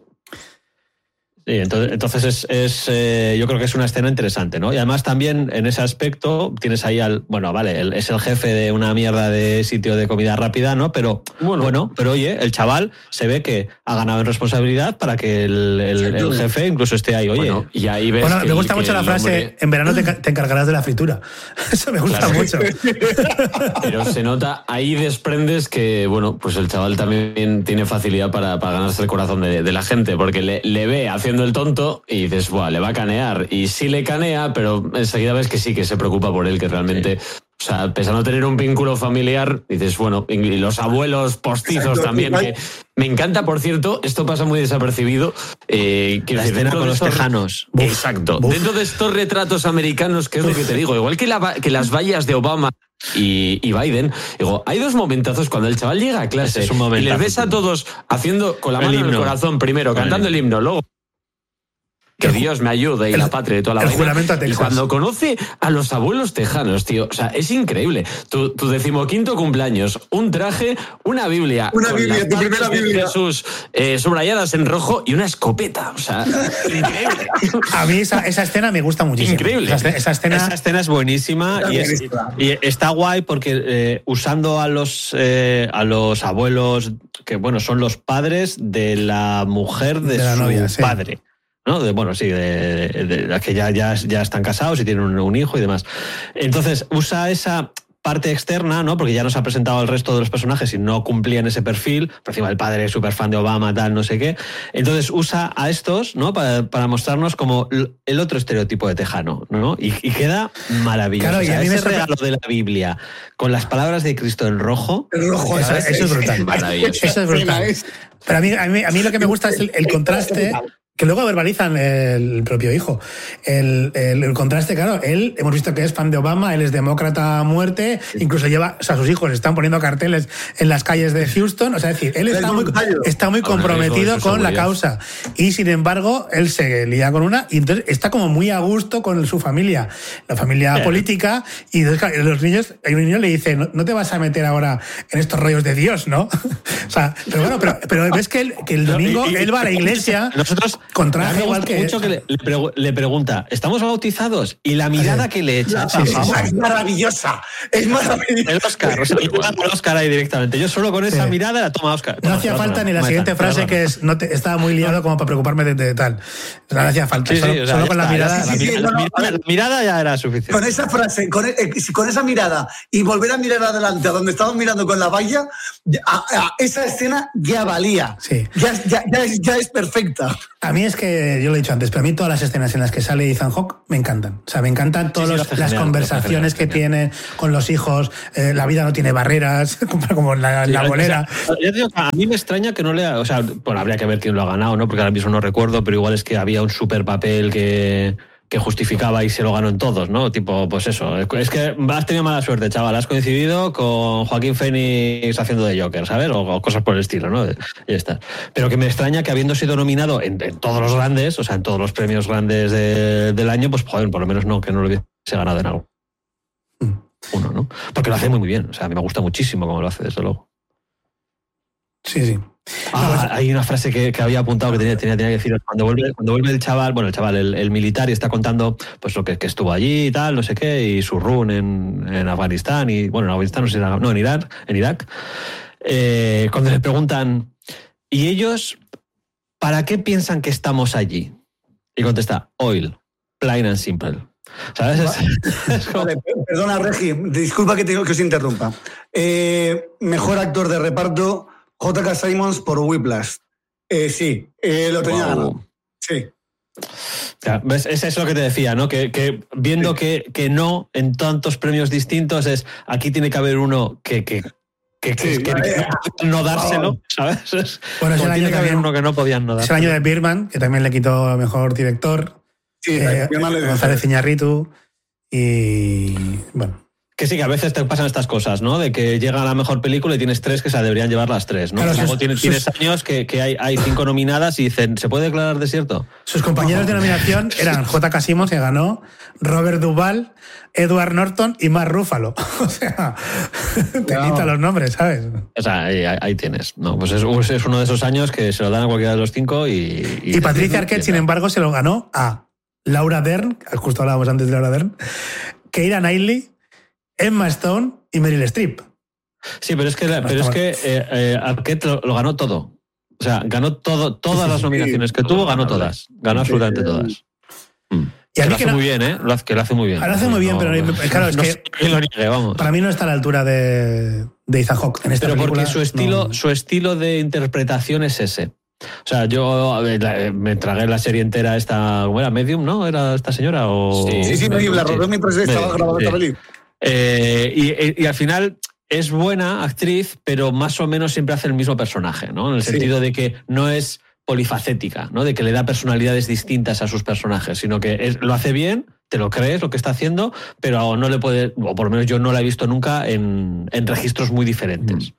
Sí, entonces yo creo que es una escena interesante, ¿no? Y además también en ese aspecto tienes ahí es el jefe de una mierda de sitio de comida rápida, ¿no? Pero bueno, pero oye, el chaval se ve que ha ganado en responsabilidad para que el jefe incluso esté ahí, oye. Bueno, y ahí ves me gusta mucho la frase, en verano te encargarás de la fritura. Eso me gusta mucho. Pero se nota, ahí desprendes que, bueno, pues el chaval también tiene facilidad para ganarse el corazón de la gente, porque le ve haciendo el tonto y dices, buah, le va a canear. Y sí le canea, pero enseguida ves que sí que se preocupa por él, que realmente... Sí. O sea, pese a no tener un vínculo familiar, dices, bueno, y los abuelos postizos también, que me encanta, por cierto, esto pasa muy desapercibido. La escena con los tejanos. Exacto. Dentro de estos retratos americanos, que es lo que te digo, igual que las vallas de Obama y Biden, digo, hay dos momentazos cuando el chaval llega a clase y les ves a todos haciendo con la mano en el corazón primero, cantando el himno, luego que Dios me ayude y la patria y toda la vaina. Juramento a Texas. Y cuando conoce a los abuelos tejanos, tío, o sea, es increíble. Tu 15º cumpleaños, un traje, una Biblia. Una Biblia, tu primera Biblia. Jesús subrayadas en rojo y una escopeta. O sea, increíble. A mí esa escena me gusta muchísimo. Increíble. Esa escena es buenísima y está guay porque usando a los abuelos, que bueno, son los padres de la mujer de su novia, padre. ¿No? De que ya están casados y tienen un hijo y demás. Entonces, usa esa parte externa, ¿no? Porque ya nos ha presentado el resto de los personajes y no cumplían ese perfil. Por encima, el padre es súper fan de Obama, tal, no sé qué. Entonces, usa a estos, ¿no? Para mostrarnos como el otro estereotipo de tejano, ¿no? Y queda maravilloso. Claro, y a mí ese regalo de la Biblia con las palabras de Cristo en rojo. El rojo, eso es brutal. Maravilloso. Eso es brutal. Pero a mí lo que me gusta es el contraste... que luego verbalizan el propio hijo. El contraste, claro, él, hemos visto que es fan de Obama, él es demócrata a muerte, incluso sus hijos están poniendo carteles en las calles de Houston, o sea, es decir, él está muy comprometido con la causa. Y sin embargo, él se lía con una y entonces está como muy a gusto con su familia, la familia política, y entonces los niños, hay un niño le dice, no te vas a meter ahora en estos rollos de Dios, ¿no? O sea, pero bueno, pero ves que el domingo él va a la iglesia... Nosotros con traje igual que mucho que le pregunta, ¿estamos bautizados? Y la mirada que le echa es maravillosa. Es maravillosa. El Oscar, o sea, le toma el Oscar ahí directamente. Yo solo con esa mirada la toma Oscar. No hacía falta ni la siguiente frase que es estaba muy liado como para preocuparme de tal. No hacía falta. Solo con la mirada. La mirada ya era suficiente. Con esa frase, con esa mirada y volver a mirar adelante a donde estábamos mirando con la valla, esa escena ya valía. Sí. Ya es perfecta. A mí es que, yo lo he dicho antes, pero a mí todas las escenas en las que sale Ethan Hawke me encantan. O sea, me encantan todas las conversaciones que tiene con los hijos. La vida no tiene barreras, como la bolera. O sea, yo digo, a mí me extraña que no le... O sea, bueno, habría que ver quién lo ha ganado, ¿no? Porque ahora mismo no recuerdo, pero igual es que había un super papel que justificaba y se lo ganó en todos, ¿no? Tipo, pues eso. Es que has tenido mala suerte, chaval. Has coincidido con Joaquín Phoenix haciendo de Joker, ¿sabes? O cosas por el estilo, ¿no? Y ya está. Pero que me extraña que habiendo sido nominado en todos los grandes, o sea, en todos los premios grandes del año, pues joder, por lo menos que no lo hubiese ganado en algo. Uno, ¿no? Porque lo hace muy bien. O sea, a mí me gusta muchísimo cómo lo hace, desde luego. Sí. Hay una frase que había apuntado que tenía que decir cuando vuelve el chaval, el militar, y está contando pues lo que estuvo allí y tal, no sé qué, y su run en Afganistán, y bueno, en Afganistán no sé, no, en Irak, cuando le preguntan, ¿y ellos para qué piensan que estamos allí? Y contesta, oil, plain and simple. ¿Sabes? Vale, perdona, Regi, disculpa que os interrumpa. Mejor actor de reparto, J.K. Simmons por Whiplash. Sí, lo tenía ganado. Sí. ¿Ves? Eso es lo que te decía, ¿no? Que viendo que no en tantos premios distintos aquí tiene que haber uno que no dárselo, ¿sabes? Bueno, es el año que había uno que no podían no dárselo. Es el año de Birdman, que también le quitó a mejor director. Sí, González Iñárritu. Y bueno. Que sí, que a veces te pasan estas cosas, ¿no? De que llega la mejor película y tienes 3 que se deberían llevar las 3, ¿no? Claro, luego tienes años que hay 5 nominadas y dicen, ¿se puede declarar desierto? Sus compañeros de nominación eran J.K. Simmons, que ganó, Robert Duvall, Edward Norton y Mark Ruffalo. O sea, te quita los nombres, ¿sabes? O sea, ahí tienes. No, pues es uno de esos años que se lo dan a cualquiera de los 5 y Patricia Arquette, sin embargo, se lo ganó a Laura Dern, justo hablábamos antes de Laura Dern, Keira Knightley, Emma Stone y Meryl Streep. Sí, pero es que Arquette lo ganó todo. O sea, ganó todas las nominaciones que tuvo, ganó todas. Ganó absolutamente todas. Y a mí lo hace muy bien, ¿eh? Lo hace muy bien. Lo hace muy bien, pero claro, es que lo niegue, vamos. Para mí no está a la altura de Ethan Hawke en esta película. Pero porque su estilo de interpretación es ese. O sea, yo me tragué la serie entera esta... ¿Cómo era? ¿Medium, no? ¿Era esta señora? Sí, Medium, la rodó mientras estaba grabando esta película. Y al final es buena actriz, pero más o menos siempre hace el mismo personaje, ¿no? En el sentido de que no es polifacética, ¿no? De que le da personalidades distintas a sus personajes, sino que lo hace bien, te lo crees lo que está haciendo, pero no le puede, o por lo menos yo no la he visto nunca en registros muy diferentes.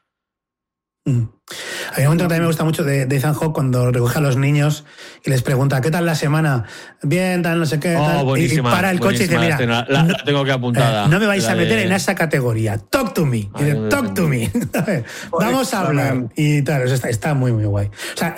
Hay un momento que también me gusta mucho de Ethan Hawke cuando recoge a los niños y les pregunta ¿qué tal la semana? Bien, tal, no sé qué, tal. Buenísima, y para el coche y dice, mira, la tengo que apuntada. No me vais a meter en esa categoría. Talk to me. Talk to me. Vamos a hablar. Y tal, está muy, muy guay. O sea,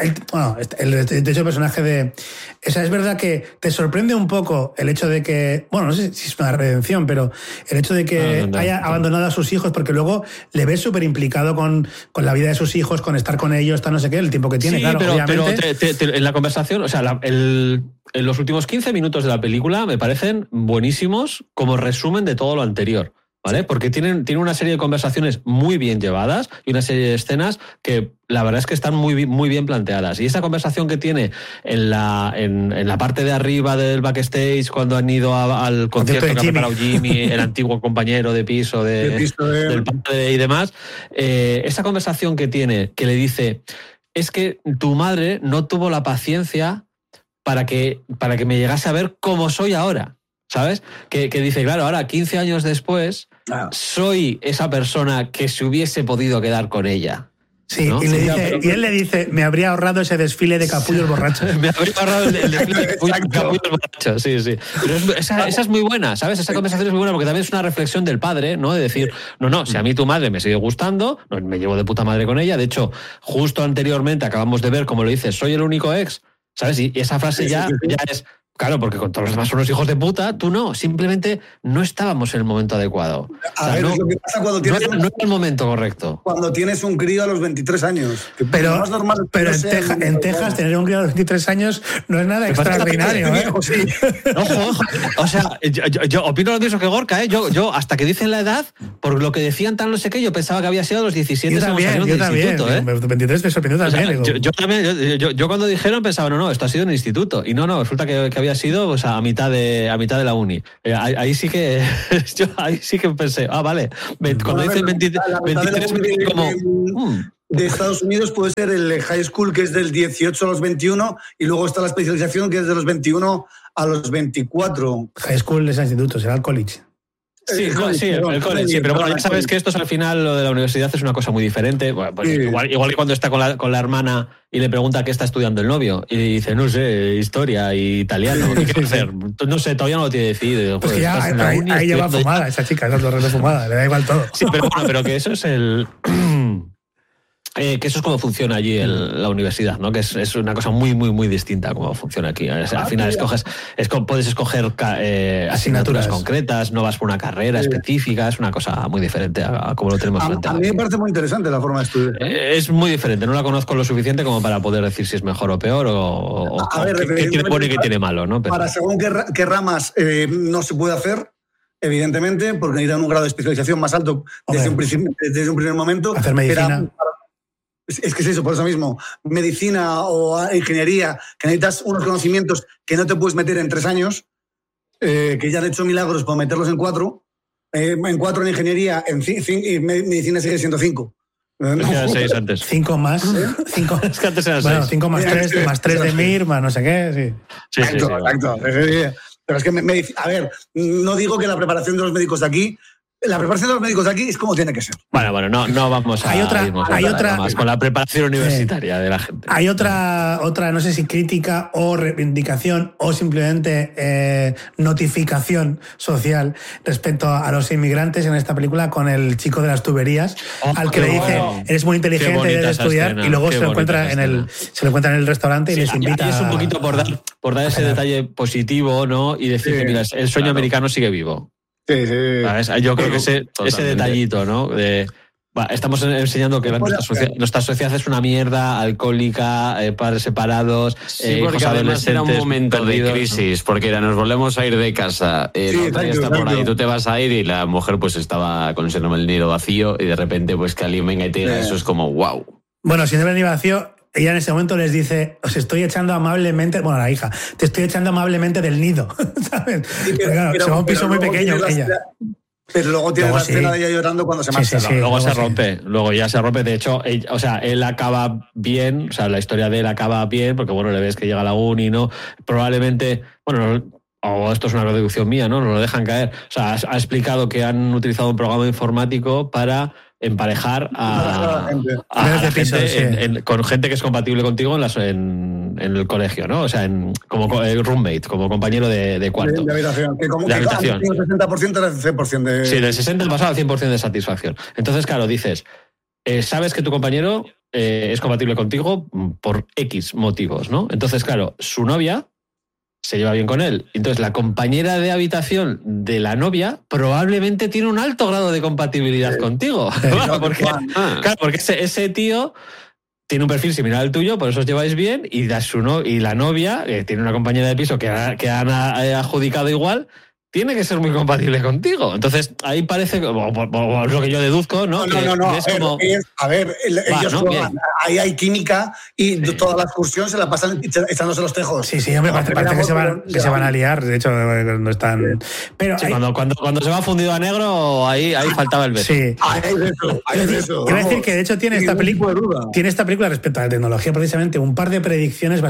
de hecho, el personaje de... O sea, es verdad que te sorprende un poco el hecho de que... Bueno, no sé si es una redención, pero el hecho de que haya abandonado a sus hijos, porque luego le ves súper implicado con la vida de sus hijos, con estar con ellos, no sé qué, el tiempo que tiene, claro, obviamente. Pero en la conversación, o sea, en los últimos 15 minutos de la película me parecen buenísimos como resumen de todo lo anterior, ¿vale? Porque tienen una serie de conversaciones muy bien llevadas y una serie de escenas que la verdad es que están muy bien planteadas. Y esa conversación que tiene en la parte de arriba del backstage, cuando han ido al concierto que ha preparado Jimmy, el antiguo compañero de piso del padre y demás, esa conversación que tiene, que le dice, es que tu madre no tuvo la paciencia para que me llegase a ver como soy ahora, ¿sabes? Que dice, claro, ahora 15 años después soy esa persona que se hubiese podido quedar con ella. Sí, ¿no? y él le dice, me habría ahorrado ese desfile de capullos borrachos. Me habría ahorrado el desfile de capullos borrachos, sí. Pero esa es muy buena, ¿sabes? Esa conversación es muy buena porque también es una reflexión del padre, ¿no? De decir, no, si a mí tu madre me sigue gustando, me llevo de puta madre con ella. De hecho, justo anteriormente acabamos de ver, como lo dices, soy el único ex, ¿sabes? Y esa frase ya es... Claro, porque con todos los demás son unos hijos de puta, tú no, simplemente no estábamos en el momento adecuado. Es lo que pasa cuando tienes no era el momento correcto. Cuando tienes un crío a los 23 años. Pero en Texas tener un crío a los 23 años no es nada extraordinario, ¿eh? Ojo. O sea, yo opino lo mismo que Gorka, ¿eh? Yo hasta que dicen la edad, por lo que decían tan no sé qué, yo pensaba que había sido a los 17 yo también. instituto, ¿eh? 23 me sorprendió también. O sea, yo cuando dijeron pensaba, no, esto ha sido en el instituto. Y no, resulta que había sido pues, a mitad de la uni. Ahí sí que pensé, vale. Cuando dicen 23 me dicen como... De Estados Unidos puede ser el high school, que es del 18 a los 21, y luego está la especialización, que es de los 21 a los 24. High school es el instituto, será el college. Sí, el college, pero bueno, ya sabes que esto al final, lo de la universidad es una cosa muy diferente. Bueno, pues igual que cuando está con la hermana y le pregunta qué está estudiando el novio y dice, no sé, historia y italiano, ¿qué quiere hacer? No sé, todavía no lo tiene decidido. Pues que ya ahí lleva fumada esa chica, es lo fumada, le da igual todo. Sí, pero que eso es el... que eso es como funciona allí la universidad, ¿no? Que es una cosa muy, muy, muy distinta a cómo funciona aquí. Al final puedes escoger asignaturas concretas, no vas por una carrera específica, es una cosa muy diferente a cómo lo tenemos planteado. A mí me parece muy interesante la forma de estudiar. Es muy diferente, no la conozco lo suficiente como para poder decir si es mejor o peor o qué tiene bueno y qué tiene malo, ¿no? Para según qué ramas no se puede hacer, evidentemente, porque necesitan un grado de especialización más alto desde un primer momento. Hacer medicina. Es que es eso, por eso mismo. Medicina o ingeniería, que necesitas unos conocimientos que no te puedes meter en 3 años, que ya han hecho milagros para meterlos en 4. En 4 en ingeniería, y medicina sigue siendo 5. Eran 6 antes. 5 más. 5 Es que antes eran 6. bueno, 5 más 3 de Mir, más no sé qué. Sí. Exacto. Pero es que a ver, no digo que la preparación de los médicos de aquí. La preparación de los médicos de aquí es como tiene que ser. Bueno, no vamos a otra más con la preparación universitaria de la gente. Hay otra, no sé si crítica o reivindicación o simplemente notificación social respecto a los inmigrantes en esta película con el chico de las tuberías, al que le dice, eres muy inteligente, debes estudiar, y luego se lo encuentra en el restaurante y les invita. Y es un poquito por dar ese detalle positivo, ¿no? Y decir que mira, el sueño americano sigue vivo. Sí. ¿Sabes? Yo creo que ese detallito, ¿no? Estamos enseñando que nuestra sociedad es una mierda, alcohólica, padres separados, porque además era un momento de crisis, porque nos volvemos a ir de casa, la otra ya está por ahí, tú te vas a ir y la mujer pues estaba con el síndrome del nido vacío y de repente pues que alguien venga y te diga eso es como wow. Bueno, síndrome del nido vacío. Ella en ese momento les dice, os estoy echando amablemente, bueno, la hija, te estoy echando amablemente del nido, ¿sabes? Sí, pero se va a un piso muy pequeño ella. Pero luego tiene la escena de ella llorando cuando se marcha. Luego se rompe, luego ya se rompe. De hecho, él acaba bien, o sea, la historia de él acaba bien, porque bueno, le ves que llega a la uni, ¿no? Probablemente, bueno, esto es una deducción mía, ¿no? No lo dejan caer. O sea, ha explicado que han utilizado un programa informático para emparejar a la gente con gente que es compatible contigo en el colegio, ¿no? O sea, como roommate, como compañero de cuarto. De habitación. Que como de habitación. El 60% era el 100% de... Sí, del 60% pasaba al 100% de satisfacción. Entonces, claro, dices, sabes que tu compañero es compatible contigo por X motivos, ¿no? Entonces, claro, su novia se lleva bien con él. Entonces, la compañera de habitación de la novia probablemente tiene un alto grado de compatibilidad contigo. Porque ese tío tiene un perfil similar al tuyo, por eso os lleváis bien, y la novia, tiene una compañera de piso que han adjudicado igual, tiene que ser muy compatible contigo. Entonces, ahí parece, o lo que yo deduzco, ¿no? No. Ellos juegan. Ahí hay química y toda la excursión se la pasan echándose los tejos. Sí, hombre, parece que se van a liar. De hecho, no están... Pero sí, cuando se va fundido a negro, ahí faltaba el beso. Sí. Hay eso. Quiero decir que, de hecho, tiene esta película respecto a la tecnología, precisamente, un par de predicciones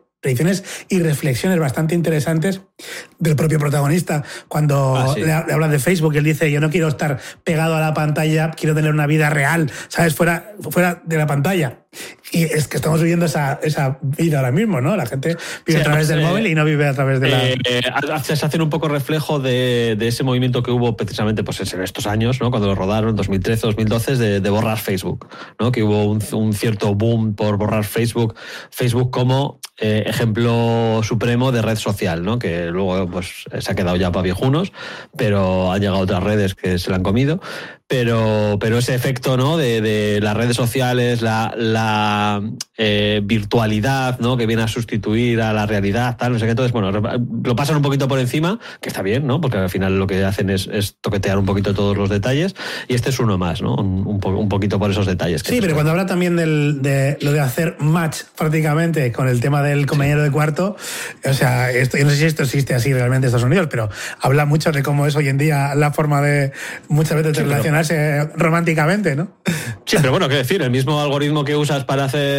y reflexiones bastante interesantes del propio protagonista cuando le hablan de Facebook y él dice, yo no quiero estar pegado a la pantalla, quiero tener una vida real, ¿sabes? Fuera de la pantalla. Y es que estamos viviendo esa vida ahora mismo, ¿no? La gente vive a través del móvil y no vive a través de la... Se hacen un poco reflejo de ese movimiento que hubo precisamente pues, en estos años, ¿no? Cuando lo rodaron, 2013, 2012, de borrar Facebook, ¿no? Que hubo un cierto boom por borrar Facebook como ejemplo supremo de red social, ¿no? Que luego pues, se ha quedado ya para viejunos, pero han llegado otras redes que se la han comido. Pero ese efecto, ¿no? de las redes sociales, la virtualidad, ¿no? Que viene a sustituir a la realidad, tal, no sé qué. Entonces, bueno, lo pasan un poquito por encima, que está bien, ¿no? Porque al final lo que hacen es toquetear un poquito todos los detalles, y este es uno más, ¿no? Un poquito por esos detalles. Sí, pero cuando habla también de lo de hacer match prácticamente con el tema del compañero de cuarto, o sea, yo no sé si esto existe así realmente en Estados Unidos, pero habla mucho de cómo es hoy en día la forma de muchas veces de relacionarse románticamente, ¿no? Sí, pero bueno, qué decir, el mismo algoritmo que usas para hacer